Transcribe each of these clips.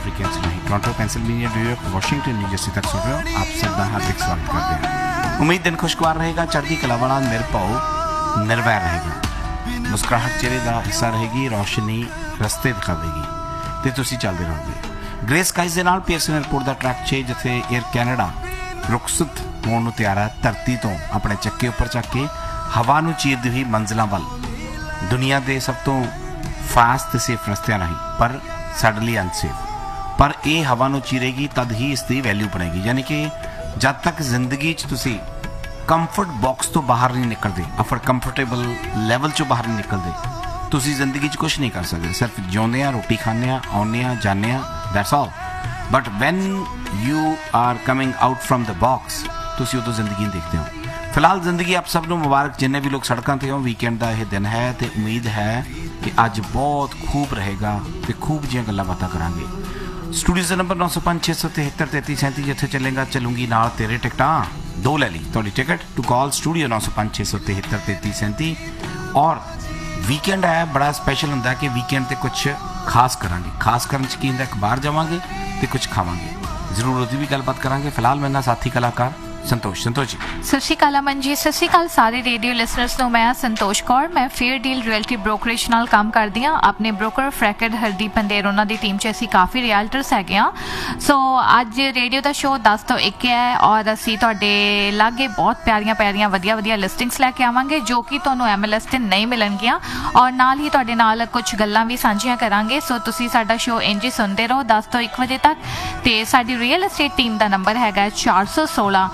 Frequency नहीं। Toronto, Pennsylvania, New York, Washington, New Jersey तक सुन रहे हो। आप सबका हार्दिक स्वागत करते हैं। उम्मीद दिन खुशगवार रहेगा, चढ़ती कला वाला, निरभव निर्वैर रहेगा, मुस्कुराहट चेहरे का हिस्सा रहेगी, रोशनी रस्ते दिखावेगी ਤੇ ਤੁਸੀਂ ਚੱਲਦੇ ਰਹੋਗੇ। ਗ੍ਰੇ ਸਕਾਈਜ਼ ਦੇ ਨਾਲ ਪੀਅਰਸਨ 에ਅਰਪੋਰਟ ਦਾ ਟਰੱਕ 6 ਜਿੱਥੇ 에ਅਰ ਕੈਨੇਡਾ ਰੁਖਸਤ ਹੋਣ ਨੂੰ ਤਿਆਰ ਹੈ ਧਰਤੀ ਤੋਂ ਆਪਣੇ ਚੱਕੇ ਉੱਪਰ ਚੱਕ ਕੇ ਹਵਾ ਨੂੰ ਚੀਰਦੀ ਹੋਈ ਮੰਜ਼ਿਲਾਂ ਵੱਲ, ਦੁਨੀਆ ਦੇ ਸਭ ਤੋਂ ਫਾਸਟ ਤੇ ਸੇਫ ਰਸਤਿਆਂ ਰਾਹੀਂ, ਪਰ ਸਾਡੇ ਲਈ ਅਨਸੇਫ। ਪਰ ਇਹ ਹਵਾ ਨੂੰ ਚੀਰੇਗੀ ਤਦ ਹੀ ਇਸ ਦੀ ਵੈਲਿਊ ਬਣੇਗੀ। ਯਾਨੀ ਕਿ ਜਦ ਤੱਕ ਜ਼ਿੰਦਗੀ 'ਚ ਤੁਸੀਂ ਕੰਫਰਟ ਬਾਕਸ ਤੋਂ ਬਾਹਰ ਨਹੀਂ ਨਿਕਲਦੇ, ਆਪਣਾ ਕੰਫਰਟੇਬਲ ਲੈਵਲ 'ਚੋਂ ਬਾਹਰ ਨਹੀਂ ਨਿਕਲਦੇ, ਤੁਸੀਂ ਜ਼ਿੰਦਗੀ 'ਚ ਕੁਛ ਨਹੀਂ ਕਰ ਸਕਦੇ। ਸਿਰਫ ਜਿਉਂਦੇ ਹਾਂ, ਰੋਟੀ ਖਾਂਦੇ ਹਾਂ, ਆਉਂਦੇ ਹਾਂ, ਜਾਂਦੇ ਹਾਂ, that's all. But when you are coming out from the box, ਤੁਸੀਂ ਉਦੋਂ ਜ਼ਿੰਦਗੀ ਨੂੰ ਦੇਖਦੇ ਹੋ। ਫਿਲਹਾਲ ਜ਼ਿੰਦਗੀ ਆਪ ਸਭ ਨੂੰ ਮੁਬਾਰਕ, ਜਿੰਨੇ ਵੀ ਲੋਕ ਸੜਕਾਂ 'ਤੇ ਹੋ। ਵੀਕਐਂਡ ਦਾ ਇਹ ਦਿਨ ਹੈ ਅਤੇ ਉਮੀਦ ਹੈ ਕਿ ਅੱਜ ਬਹੁਤ ਖੂਬ ਰਹੇਗਾ ਅਤੇ ਖੂਬ ਜਿਹੀਆਂ ਗੱਲਾਂ ਬਾਤਾਂ ਕਰਾਂਗੇ। ਸਟੂਡੀਓ ਦਾ ਨੰਬਰ 905 673 3337, ਜਿੱਥੇ ਚੱਲੇਗਾ ਚੱਲੂੰਗੀ ਨਾਲ ਤੇਰੇ ਟਿਕਟਾਂ। ਦੋ ਲੈ ਲਈ ਤੁਹਾਡੀ ਟਿਕਟ ਟੂ ਕਾਲ ਸਟੂਡੀਓ 905 673 3337। ਔਰ ਵੀਕਐਂਡ ਹੈ, ਬੜਾ ਸਪੈਸ਼ਲ ਹੁੰਦਾ ਕਿ ਵੀਕਐਂਡ 'ਤੇ ਕੁਛ ਖਾਸ ਕਰਾਂਗੇ। ਖਾਸ ਕਰਨ 'ਚ ਕੀ ਹੁੰਦਾ, ਇੱਕ ਬਾਹਰ ਜਾਵਾਂਗੇ ਅਤੇ ਕੁਛ ਖਾਵਾਂਗੇ, ਜ਼ਰੂਰ ਉਹਦੀ ਵੀ ਗੱਲਬਾਤ ਕਰਾਂਗੇ। ਫਿਲਹਾਲ ਮੇਰੇ ਨਾਲ ਸਾਥੀ ਕਲਾਕਾਰ ਸੰਤੋਸ਼ ਜੀ। ਸਤਿ ਸ਼੍ਰੀ ਅਕਾਲ ਅਮਨ ਜੀ, ਸਤਿ ਸ਼੍ਰੀ ਅਕਾਲ ਸਾਰੇ ਰੇਡੀਓ ਲਿਸਨਰਸ ਨੂੰ। ਮੈਂ ਸੰਤੋਸ਼ ਕੌਰ, ਮੈਂ ਫੇਅਰ ਡੀਲ ਰਿਐਲਟੀ ਬ੍ਰੋਕਰੇਜ ਨਾਲ ਕੰਮ ਕਰਦੀ ਹਾਂ। ਆਪਣੇ ਬ੍ਰੋਕਰ ਫਰੈਕਟ ਹਰਦੀਪ ਪੰਦੇਰ, ਉਹਨਾਂ ਦੀ ਟੀਮ 'ਚ ਅਸੀਂ ਕਾਫੀ ਰਿਐਲਟਰਸ ਹੈਗੇ ਹਾਂ। ਸੋ ਅੱਜ ਰੇਡੀਓ ਦਾ ਸ਼ੋਅ 10 ਤੋਂ 1 ਹੈ ਔਰ ਅਸੀਂ ਤੁਹਾਡੇ ਲਾਗੇ ਬਹੁਤ ਪਿਆਰੀਆਂ ਵਧੀਆ ਲਿਸਟਿੰਗਸ ਲੈ ਕੇ ਆਵਾਂਗੇ ਜੋ ਕਿ ਤੁਹਾਨੂੰ MLS 'ਤੇ ਨਹੀਂ ਮਿਲਣਗੀਆਂ, ਔਰ ਨਾਲ ਹੀ ਤੁਹਾਡੇ ਨਾਲ ਕੁਝ ਗੱਲਾਂ ਵੀ ਸਾਂਝੀਆਂ ਕਰਾਂਗੇ। ਸੋ ਤੁਸੀਂ ਸਾਡਾ ਸ਼ੋਅ ਇੰਝ ਹੀ ਸੁਣਦੇ ਰਹੋ 10 ਤੋਂ 1 ਵਜੇ ਤੱਕ। ਅਤੇ ਸਾਡੀ ਰੀਅਲ ਅਸਟੇਟ ਟੀਮ ਦਾ ਨੰਬਰ ਹੈਗਾ 416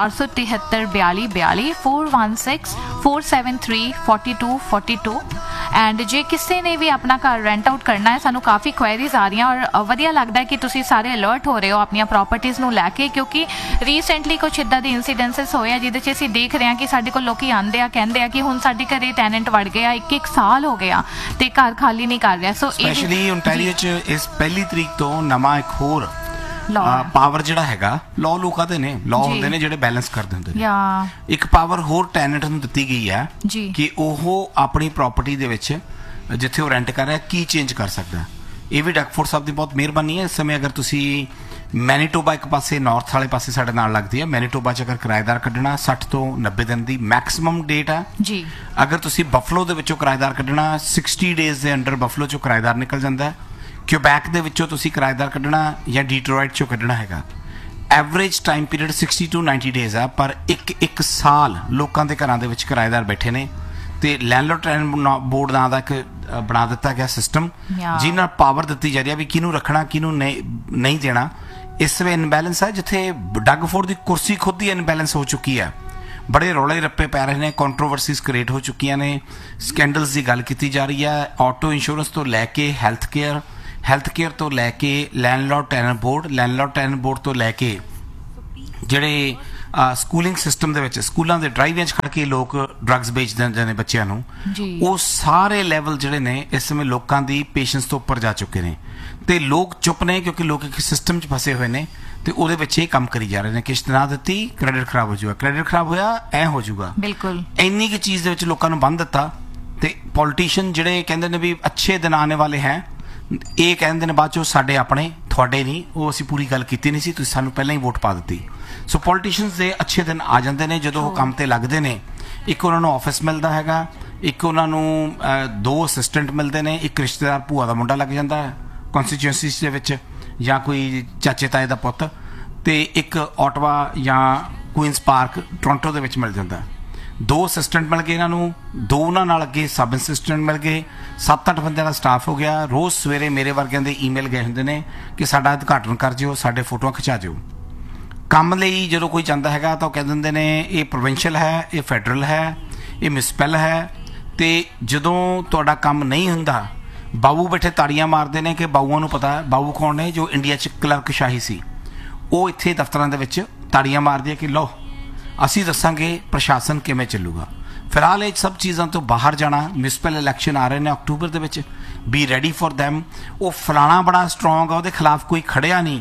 473 42 42 416 473 42 42। ਐਂਡ ਜੇ ਕਿਸੇ ਨੇ ਵੀ ਆਪਣਾ ਘਰ ਰੈਂਟ ਆਊਟ ਕਰਨਾ ਹੈ, ਸਾਨੂੰ ਕਾਫੀ ਕੁਐਰੀਜ਼ ਆ ਰਹੀਆਂ ਔਰ ਵਧੀਆ ਲੱਗਦਾ ਕਿ ਤੁਸੀਂ ਸਾਰੇ ਅਲਰਟ ਹੋ ਰਹੇ ਹੋ ਆਪਣੀਆਂ ਪ੍ਰੋਪਰਟੀਜ਼ ਨੂੰ ਲੈ ਕੇ, ਕਿਉਂਕਿ ਰੀਸੈਂਟਲੀ ਕੁਛ ਇੱਦਾਂ ਦੇ ਇੰਸੀਡੈਂਸਿਸ ਹੋਏ ਆ ਜਿਹਦੇ 'ਚ ਅਸੀਂ ਦੇਖ ਰਹੇ ਹਾਂ ਕਿ ਸਾਡੇ ਕੋਲ ਲੋਕੀ ਆਉਂਦੇ ਆ, ਕਹਿੰਦੇ ਆ ਕਿ ਹੁਣ ਸਾਡੇ ਘਰੇ ਟੈਨੈਂਟ ਵੜ ਗਏ ਆ, ਇੱਕ ਸਾਲ ਹੋ ਗਿਆ ਤੇ ਘਰ ਖਾਲੀ ਨਹੀਂ ਕਰ ਰਿਹਾ। ਸੋ ਸਪੈਸ਼ਲੀ ਓਨਟਾਰੀਓ 'ਚ ਇਸ 1 ਤਰੀਕ ਤੋਂ ਨਵਾਂ ਇੱਕ ਹੋਰ ਪਾਵਰ ਜਿਹੜਾ ਹੈਗਾ, ਲਾਅ ਲੋਕਾਂ ਦੇ ਨੇ, ਲਾਅ ਹੁੰਦੇ ਨੇ ਜਿਹੜੇ ਬੈਲੈਂਸ ਕਰਦੇ ਹੁੰਦੇ ਨੇ। ਇੱਕ ਪਾਵਰ ਹੋਰ ਟੈਨੈਂਟ ਨੂੰ ਦਿੱਤੀ ਗਈ ਹੈ ਕਿ ਉਹ ਆਪਣੀ ਪ੍ਰਾਪਰਟੀ ਦੇ ਵਿੱਚ ਜਿੱਥੇ ਉਹ ਰੈਂਟ ਕਰ ਰਿਹਾ ਕੀ ਚੇਂਜ ਕਰ ਸਕਦਾ। ਇਹ ਵੀ ਡਕਫੋਰਡ ਸਾਹਿਬ ਦੀ ਬਹੁਤ ਮਿਹਰਬਾਨੀ ਹੈ। ਇਸ ਸਮੇਂ ਅਗਰ ਤੁਸੀਂ ਮੈਨੀਟੋਬਾ ਇੱਕ ਪਾਸੇ ਨਾਰਥ ਵਾਲੇ ਪਾਸੇ ਸਾਡੇ ਨਾਲ ਲੱਗਦੀ ਹੈ, ਮੈਨੀਟੋਬਾ 'ਚ ਅਗਰ ਕਿਰਾਏਦਾਰ ਕੱਢਣਾ 60 ਤੋਂ 90 ਦਿਨ ਦੀ ਮੈਕਸਿਮਮ ਡੇਟ ਹੈ ਜੀ। ਅਗਰ ਤੁਸੀਂ ਬਫਲੋ ਦੇ ਵਿੱਚੋਂ ਕਿਰਾਏਦਾਰ ਕੱਢਣਾ 60 ਡੇਜ਼ ਦੇ ਅੰਡਰ ਬਫਲੋ 'ਚੋਂ ਕਿਰਾਏਦਾਰ ਨਿਕਲ ਜਾਂਦਾ ਹੈ। ਕਿਊਬੈਕ ਦੇ ਵਿੱਚੋਂ ਤੁਸੀਂ ਕਿਰਾਏਦਾਰ ਕੱਢਣਾ ਜਾਂ ਡੀਟਰੋਇਟ 'ਚੋਂ ਕੱਢਣਾ ਹੈਗਾ, ਐਵਰੇਜ ਟਾਈਮ ਪੀਰੀਅਡ 60 ਤੋਂ 90 ਡੇਜ਼ ਆ। ਪਰ ਇੱਕ ਸਾਲ ਲੋਕਾਂ ਦੇ ਘਰਾਂ ਦੇ ਵਿੱਚ ਕਿਰਾਏਦਾਰ ਬੈਠੇ ਨੇ ਤੇ ਲੈਂਡਲੋਰਡ ਟੈਨੈਂਟ ਬੋਰਡ ਨਾਂ ਦਾ ਇੱਕ ਬਣਾ ਦਿੱਤਾ ਗਿਆ ਸਿਸਟਮ, ਜਿਹਦੇ ਨਾਲ ਪਾਵਰ ਦਿੱਤੀ ਜਾ ਰਹੀ ਹੈ ਵੀ ਕਿਹਨੂੰ ਰੱਖਣਾ ਕਿਹਨੂੰ ਨਹੀਂ ਦੇਣਾ। ਇਸ ਵੇ ਇਨਬੈਲੈਂਸ ਹੈ, ਜਿੱਥੇ ਡਗਫੋਰਡ ਦੀ ਕੁਰਸੀ ਖੁਦ ਹੀ ਇਨਬੈਲੈਂਸ ਹੋ ਚੁੱਕੀ ਹੈ। ਬੜੇ ਰੌਲੇ ਰੱਪੇ ਪੈ ਰਹੇ ਨੇ, ਕੰਟਰੋਵਰਸੀਜ਼ ਕ੍ਰੀਏਟ ਹੋ ਚੁੱਕੀਆਂ ਨੇ, ਸਕੈਂਡਲਸ ਦੀ ਗੱਲ ਕੀਤੀ ਜਾ ਰਹੀ ਹੈ। ਆਟੋ ਇੰਸ਼ੋਰੈਂਸ ਤੋਂ ਲੈ ਕੇ ਹੈਲਥ ਕੇਅਰ ਤੋਂ ਲੈ ਕੇ ਲੈਂਡਲੋਰਡ ਟੈਨੈਂਟ ਬੋਰਡ ਤੋਂ ਲੈ ਕੇ ਜਿਹੜੇ ਸਕੂਲਿੰਗ ਸਿਸਟਮ ਦੇ ਵਿੱਚ ਸਕੂਲਾਂ ਦੇ ਡਰਾਈਵਿਆਂ 'ਚ ਖੜ੍ਹ ਕੇ ਲੋਕ ਡਰੱਗਸ ਵੇਚ ਦਿੰਦੇ ਨੇ ਬੱਚਿਆਂ ਨੂੰ, ਉਹ ਸਾਰੇ ਲੈਵਲ ਜਿਹੜੇ ਨੇ ਇਸ ਸਮੇਂ ਲੋਕਾਂ ਦੀ ਪੇਸ਼ੈਂਸ ਤੋਂ ਉੱਪਰ ਜਾ ਚੁੱਕੇ ਨੇ ਤੇ ਲੋਕ ਚੁੱਪ ਨੇ ਕਿਉਂਕਿ ਲੋਕ ਇੱਕ ਸਿਸਟਮ 'ਚ ਫਸੇ ਹੋਏ ਨੇ ਤੇ ਉਹਦੇ ਵਿੱਚ ਇਹ ਕੰਮ ਕਰੀ ਜਾ ਰਹੇ ਨੇ। ਕਿਸ਼ਤ ਨਾ ਦਿੱਤੀ ਕ੍ਰੈਡਿਟ ਖਰਾਬ ਹੋ ਜਾਊਗਾ, ਕ੍ਰੈਡਿਟ ਖਰਾਬ ਹੋਇਆ ਐ ਹੋ ਜਾਊਗਾ, ਬਿਲਕੁਲ ਇੰਨੀ ਕੁ ਚੀਜ਼ ਦੇ ਵਿੱਚ ਲੋਕਾਂ ਨੂੰ ਬੰਨ੍ਹ ਦਿੱਤਾ। ਤੇ ਪੋਲੀਟੀਸ਼ੀਅਨ ਜਿਹੜੇ ਕਹਿੰਦੇ ਨੇ ਵੀ ਅੱਛੇ ਦਿਨ ਆਉਣੇ ਵਾਲੇ ਹੈ, ਇਹ ਕਹਿੰਦੇ ਨੇ ਬਾਅਦ 'ਚੋਂ ਸਾਡੇ ਆਪਣੇ ਤੁਹਾਡੇ ਨਹੀਂ, ਉਹ ਅਸੀਂ ਪੂਰੀ ਗੱਲ ਕੀਤੀ ਨਹੀਂ ਸੀ, ਤੁਸੀਂ ਸਾਨੂੰ ਪਹਿਲਾਂ ਹੀ ਵੋਟ ਪਾ ਦਿੱਤੀ। ਸੋ ਪੋਲੀਟੀਸ਼ੀਅਨਸ ਦੇ ਅੱਛੇ ਦਿਨ ਆ ਜਾਂਦੇ ਨੇ ਜਦੋਂ ਉਹ ਕੰਮ ਤੇ ਲੱਗਦੇ ਨੇ। ਇੱਕ ਉਹਨਾਂ ਨੂੰ ਆਫਿਸ ਮਿਲਦਾ ਹੈਗਾ, ਇੱਕ ਉਹਨਾਂ ਨੂੰ 2 ਅਸਿਸਟੈਂਟ ਮਿਲਦੇ ਨੇ, ਇੱਕ ਰਿਸ਼ਤੇਦਾਰ ਭੂਆ ਦਾ ਮੁੰਡਾ ਲੱਗ ਜਾਂਦਾ ਹੈ ਕੌਂਸਟੀਚੁਐਂਸੀਜ਼ ਦੇ ਵਿੱਚ ਜਾਂ ਕੋਈ ਚਾਚੇ ਤਾਏ ਦਾ ਪੁੱਤ, ਤੇ ਇੱਕ ਆਟਵਾ ਜਾਂ ਕੁਈਨਸ ਪਾਰਕ ਟੋਰੰਟੋ ਦੇ ਵਿੱਚ ਮਿਲ ਜਾਂਦਾ। 2 ਅਸਿਸਟੈਂਟ ਮਿਲ ਗਏ ਇਹਨਾਂ ਨੂੰ, 2 ਉਹਨਾਂ ਨਾਲ ਅੱਗੇ ਸਬ ਅਸਿਸਟੈਂਟ ਮਿਲ ਗਏ, 7-8 ਬੰਦਿਆਂ ਦਾ ਸਟਾਫ ਹੋ ਗਿਆ। ਰੋਜ਼ ਸਵੇਰੇ ਮੇਰੇ ਵਰਗਿਆਂ ਦੇ ਈਮੇਲ ਗਏ ਹੁੰਦੇ ਨੇ ਕਿ ਸਾਡਾ ਉਦਘਾਟਨ ਕਰ ਜਿਓ, ਸਾਡੇ ਫੋਟੋਆਂ ਖਿਚਾ ਜਿਓ। ਕੰਮ ਲਈ ਜਦੋਂ ਕੋਈ ਜਾਂਦਾ ਹੈਗਾ ਤਾਂ ਉਹ ਕਹਿ ਦਿੰਦੇ ਨੇ ਇਹ ਪ੍ਰੋਵਿੰਸ਼ੀਅਲ ਹੈ, ਇਹ ਫੈਡਰਲ ਹੈ, ਇਹ ਮਿਊਨਿਸਪਲ ਹੈ। ਤੇ ਜਦੋਂ ਤੁਹਾਡਾ ਕੰਮ ਨਹੀਂ ਹੁੰਦਾ, ਬਾਬੂ ਬੈਠੇ ਤਾੜੀਆਂ ਮਾਰਦੇ ਨੇ ਕਿ ਬਾਬੂਆਂ ਨੂੰ ਪਤਾ, ਬਾਬੂ ਕੌਣ ਨੇ, ਜੋ ਇੰਡੀਆ 'ਚ ਕਲਰਕਸ਼ਾਹੀ ਸੀ, ਉਹ ਇੱਥੇ ਦਫ਼ਤਰਾਂ ਦੇ ਵਿੱਚ ਤਾੜੀਆਂ ਮਾਰਦੇ ਆ ਕਿ ਲਓ ਅਸੀਂ ਦੱਸਾਂਗੇ ਪ੍ਰਸ਼ਾਸਨ ਕਿਵੇਂ ਚੱਲੂਗਾ। ਫਿਲਹਾਲ ਇਹ ਸਭ ਚੀਜ਼ਾਂ ਤੋਂ ਬਾਹਰ ਜਾਣਾ, ਮਿਊਨਿਸਪਲ ਇਲੈਕਸ਼ਨ ਆ ਰਹੇ ਨੇ ਅਕਤੂਬਰ ਦੇ ਵਿੱਚ, ਬੀ ਰੈਡੀ ਫॉर ਦੈਮ। ਉਹ ਫਲਾਣਾ ਬੜਾ ਸਟਰੋਂਗ ਆ, ਉਹਦੇ ਖਿਲਾਫ ਕੋਈ ਖੜਿਆ ਨਹੀਂ,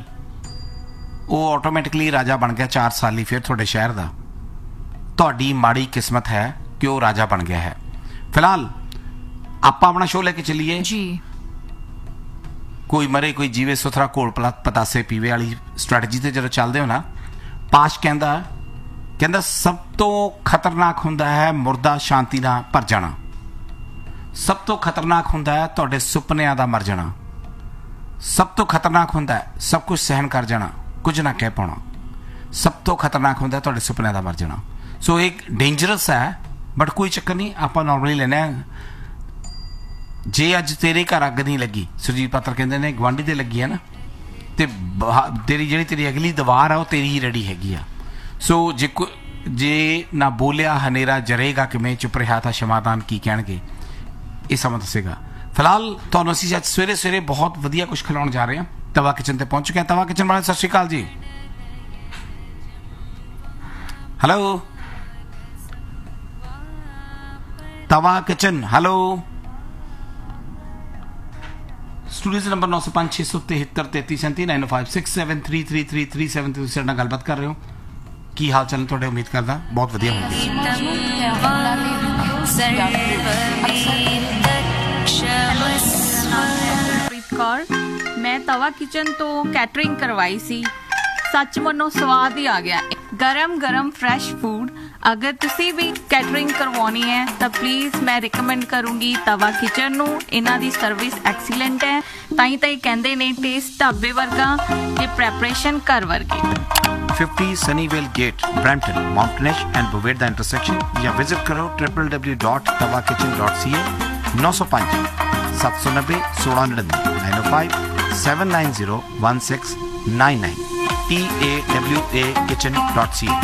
ਉਹ ਆਟੋਮੈਟਿਕਲੀ ਰਾਜਾ ਬਣ ਗਿਆ 4 ਸਾਲ ਲਈ ਫਿਰ ਤੁਹਾਡੇ ਸ਼ਹਿਰ ਦਾ। ਤੁਹਾਡੀ ਮਾੜੀ ਕਿਸਮਤ ਹੈ ਕਿ ਉਹ ਰਾਜਾ ਬਣ ਗਿਆ ਹੈ। ਫਿਲਹਾਲ ਆਪਾਂ ਆਪਣਾ ਸ਼ੋਅ ਲੈ ਕੇ ਚੱਲੀਏ ਜੀ। ਕੋਈ ਮਰੇ ਕੋਈ ਜੀਵੇ, ਸੁਥਰਾ ਘੋਲ ਪਤਾਸੇ ਪੀਵੇ ਵਾਲੀ ਸਟ੍ਰੈਟਜੀ ਤੇ ਜਦੋਂ ਚੱਲਦੇ ਹੋ ਨਾ, ਪਾਸ਼ ਕਹਿੰਦਾ ਸਭ ਤੋਂ ਖਤਰਨਾਕ ਹੁੰਦਾ ਹੈ ਮੁਰਦਾ ਸ਼ਾਂਤੀ ਨਾਲ ਭਰ ਜਾਣਾ, ਸਭ ਤੋਂ ਖਤਰਨਾਕ ਹੁੰਦਾ ਹੈ ਤੁਹਾਡੇ ਸੁਪਨਿਆਂ ਦਾ ਮਰ ਜਾਣਾ, ਸਭ ਤੋਂ ਖਤਰਨਾਕ ਹੁੰਦਾ ਹੈ ਸਭ ਕੁਝ ਸਹਿਣ ਕਰ ਜਾਣਾ, ਕੁਝ ਨਾ ਕਹਿ ਪਾਉਣਾ, ਸਭ ਤੋਂ ਖਤਰਨਾਕ ਹੁੰਦਾ ਤੁਹਾਡੇ ਸੁਪਨਿਆਂ ਦਾ ਮਰ ਜਾਣਾ। ਸੋ ਇੱਕ ਡੇਂਜਰਸ ਹੈ, ਬਟ ਕੋਈ ਚੱਕਰ ਨਹੀਂ, ਆਪਾਂ ਨੋਰਮਲੀ ਲੈਂਦੇ ਹਾਂ। ਜੇ ਅੱਜ ਤੇਰੇ ਘਰ ਅੱਗ ਨਹੀਂ ਲੱਗੀ, ਸੁਰਜੀਤ ਪਾਤਰ ਕਹਿੰਦੇ ਨੇ ਗੁਆਂਢੀ ਦੇ ਲੱਗੀ ਹੈ ਨਾ, ਤੇ ਤੇਰੀ ਅਗਲੀ ਦੀਵਾਰ ਆ ਉਹ ਤੇਰੀ ਹੀ ਰੈਡੀ ਹੈਗੀ ਆ। ਸੋ ਜੇ ਨਾ ਬੋਲਿਆ ਹਨੇਰਾ ਜਰੇਗਾ ਕਿਵੇਂ, ਚੁੱਪ ਰਿਹਾ ਤਾਂ ਸ਼ਮਾਦਾਨ ਕੀ ਕਹਿਣਗੇ, ਇਹ ਸਮਾਂ ਦੱਸੇਗਾ। ਫਿਲਹਾਲ ਤੁਹਾਨੂੰ ਅਸੀਂ ਅੱਜ ਸਵੇਰੇ ਸਵੇਰੇ ਬਹੁਤ ਵਧੀਆ ਕੁਝ ਖਿਲਾਉਣ ਜਾ ਰਹੇ ਹਾਂ। ਤਵਾ ਕਿਚਨ ਤੇ ਪਹੁੰਚ ਚੁੱਕੇ ਹਾਂ। ਤਵਾ ਕਿਚਨ ਵਾਲੇ ਸਤਿ ਸ਼੍ਰੀ ਅਕਾਲ ਜੀ। ਹੈਲੋ ਤਵਾ ਕਿਚਨ, ਹੈਲੋ। स्टूडियो नंबर 905 673 3337 90567333337 ਤੁਸੀਂ ਸਾਡੇ ਨਾਲ ਗੱਲਬਾਤ ਕਰ ਰਹੇ ਹੋ। ਕੀ ਹਾਲ ਚਾਲ ਤੁਹਾਡੇ? ਉਮੀਦ ਕਰਦਾ ਬਹੁਤ ਵਧੀਆ ਹੋਣਗੇ। ਮੈਂ ਤਵਾ ਕਿਚਨ ਤੋਂ ਕੈਟਰਿੰਗ ਕਰਵਾਈ ਸੀ, ਸੱਚ ਮੰਨੋ ਸਵਾਦ ਹੀ ਆ ਗਿਆ। ਗਰਮ ਫਰੈਸ਼ ਫੂਡ। ਅਗਰ ਤੁਸੀਂ ਵੀ ਕੈਟਰਿੰਗ ਕਰਵਾਉਣੀ ਹੈ ਤਾਂ ਪਲੀਜ਼ ਮੈਂ ਰਿਕਮੈਂਡ ਕਰੂੰਗੀ ਤਵਾ ਕਿਚਨ ਨੂੰ। ਇਹਨਾਂ ਦੀ ਸਰਵਿਸ ਐਕਸੀਲੈਂਟ ਹੈ, ਤਾਂ ਹੀ ਕਹਿੰਦੇ ਨੇ ਟੇਸਟ ਢਾਬੇ ਵਰਗਾ ਤੇ ਪ੍ਰੈਪਰੇਸ਼ਨ ਘਰ ਵਰਗੀ। 50 Sunnyvale Gate, Brampton, Mountainish and Boveda intersection, ਜਾਂ ਵਿਜ਼ਿਟ ਕਰੋ www.tawakitchen.ca। 905 790 1699 905 790 1699 TAWAkitchen.ca।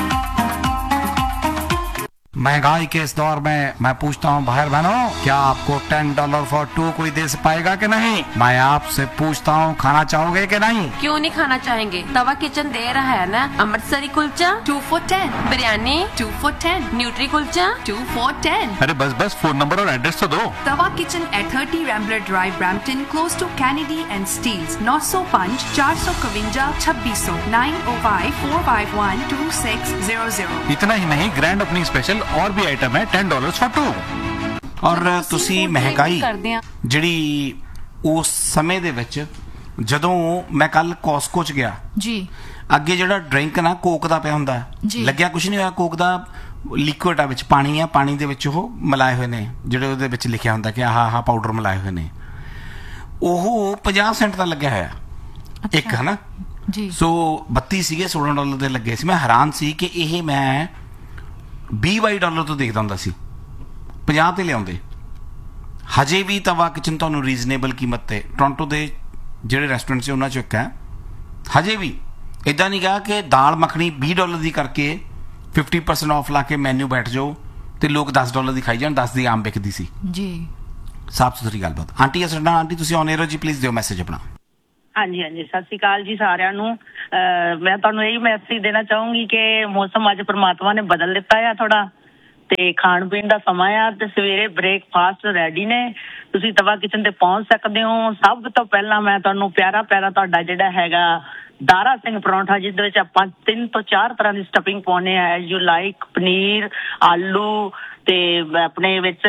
महंगाई के इस दौर में मैं पूछता हूँ भाई बहनों, क्या आपको $10 फॉर 2 कोई दे पाएगा कि नहीं? मैं आपसे पूछता हूँ, खाना चाहोगे कि नहीं? क्यों नहीं खाना चाहेंगे? तवा किचन दे रहा है ना Amritsari kulcha 2 for 10, biryani 2 for 10, nutri kulcha 2 for 10। अरे बस फोन नंबर और एड्रेस तो दो। तवा kitchen at 30 Rambler Drive, Brampton, close to Kennedy and Steeles। 905 452 2600 905 451 2600। इतना ही नहीं, ग्रैंड अपनी स्पेशल और भी आइटम है $10 फॉर 2। ਔਰ ਤੁਸੀਂ ਮਹਿੰਗਾਈ ਜਿਹੜੀ ਉਸ ਸਮੇਂ ਦੇ ਵਿੱਚ, ਜਦੋਂ ਮੈਂ ਕੱਲ ਕੋਸਕੋ ਚ ਗਿਆ ਜੀ, ਅੱਗੇ ਜਿਹੜਾ ਡਰਿੰਕ ਨਾ ਕੋਕ ਦਾ ਪਿਆ ਹੁੰਦਾ, ਲੱਗਿਆ ਕੁਝ ਨਹੀਂ ਹੋਇਆ। ਕੋਕ ਦਾ ਲਿਕੁਇਡ ਆ, ਵਿੱਚ ਪਾਣੀ ਆ, ਪਾਣੀ ਦੇ ਵਿੱਚ ਉਹ ਮਿਲਾਏ ਹੋਏ ਨੇ, ਜਿਹੜੇ ਉਹਦੇ ਵਿੱਚ ਲਿਖਿਆ ਹੁੰਦਾ ਕਿ ਆਹ ਪਾਊਡਰ ਮਿਲਾਏ ਹੋਏ ਨੇ, ਉਹ 50 ਸੈਂਟ ਦਾ ਲੱਗਿਆ ਹੋਇਆ ਇੱਕ, ਹੈ ਨਾ ਜੀ। ਸੋ 32 ਸੀਗੇ, $16 ਦੇ ਲੱਗੇ ਸੀ। ਮੈਂ ਹੈਰਾਨ ਸੀ ਕਿ ਇਹ ਮੈਂ $20 ਤੋਂ ਦੇਖਦਾ ਹੁੰਦਾ ਸੀ, 50 ਤੇ ਲਿਆਉਂਦੇ। ਹਜੇ ਵੀ ਤਵਾ ਕਿਚਨ ਤੁਹਾਨੂੰ ਰੀਜ਼ਨੇਬਲ ਕੀਮਤ ਤੇ, ਟੋਰਾਂਟੋ ਦੇ ਜਿਹੜੇ ਰੈਸਟੋਰੈਂਟ ਸੀ ਉਹਨਾਂ ਚੋਂ ਇੱਕ ਹੈ। ਹਜੇ ਵੀ ਇਦਾਂ ਨਹੀਂ ਗਾ ਕਿ ਦਾਲ ਮੱਖਣੀ $20 ਦੀ ਕਰਕੇ 50% ਆਫ ਲਾ ਕੇ ਮੈਨੂ ਬੈਠ ਜਾਓ ਤੇ ਲੋਕ $10 ਦੀ ਖਾਈ ਜਾਣ। 10 ਦੀ ਆਮ ਵਿਕਦੀ ਸੀ ਜੀ। ਸਾਫ ਸੁਥਰੀ ਗੱਲਬਾਤ। ਆਂਟੀ ਅਸਰਨਾ, ਆਂਟੀ ਤੁਸੀਂ ਔਨ 에ਅਰ ਹੋ ਜੀ, ਪਲੀਜ਼ ਦਿਓ ਮੈਸੇਜ ਆਪਣਾ। ਹਾਂਜੀ ਸਤਿ ਸ਼੍ਰੀ ਅਕਾਲ ਜੀ ਸਾਰਿਆਂ ਨੂੰ। ਮੈਂ ਤੁਹਾਨੂੰ ਇਹੀ ਮੈਸੇਜ ਦੇਣਾ ਚਾਹੂੰਗੀ ਕਿ ਮੌਸਮ ਅੱਜ ਪ੍ਰਮਾਤਮਾ ਨੇ ਬਦਲ ਦਿੱਤਾ ਆ ਥੋੜਾ, ਤੇ ਖਾਣ ਪੀਣ ਦਾ ਸਮਾਂ ਆ, ਤੇ ਸਵੇਰੇ ਬ੍ਰੇਕਫਾਸਟ ਰੈਡੀ ਨੇ, ਤੁਸੀਂ ਤਵਾ ਕਿਚਨ ਤੇ ਪਹੁੰਚ ਸਕਦੇ ਹੋ। ਸਭ ਤੋਂ ਪਹਿਲਾਂ ਮੈਂ ਤੁਹਾਨੂੰ ਪਿਆਰਾ ਤੁਹਾਡਾ ਜਿਹੜਾ ਹੈਗਾ ਦਾਰਾ ਸਿੰਘ ਪਰੌਂਠਾ, ਜਿਹਦੇ ਵਿੱਚ ਆਪਾਂ 3 ਤੋਂ 4 ਤਰ੍ਹਾਂ ਦੀ ਸਟਫਿੰਗ ਪਾਉਂਦੇ ਆ, ਐਜ਼ ਯੂ ਲਾਈਕ, ਪਨੀਰ, ਆਲੂ ਤੇ ਆਪਣੇ ਵਿੱਚ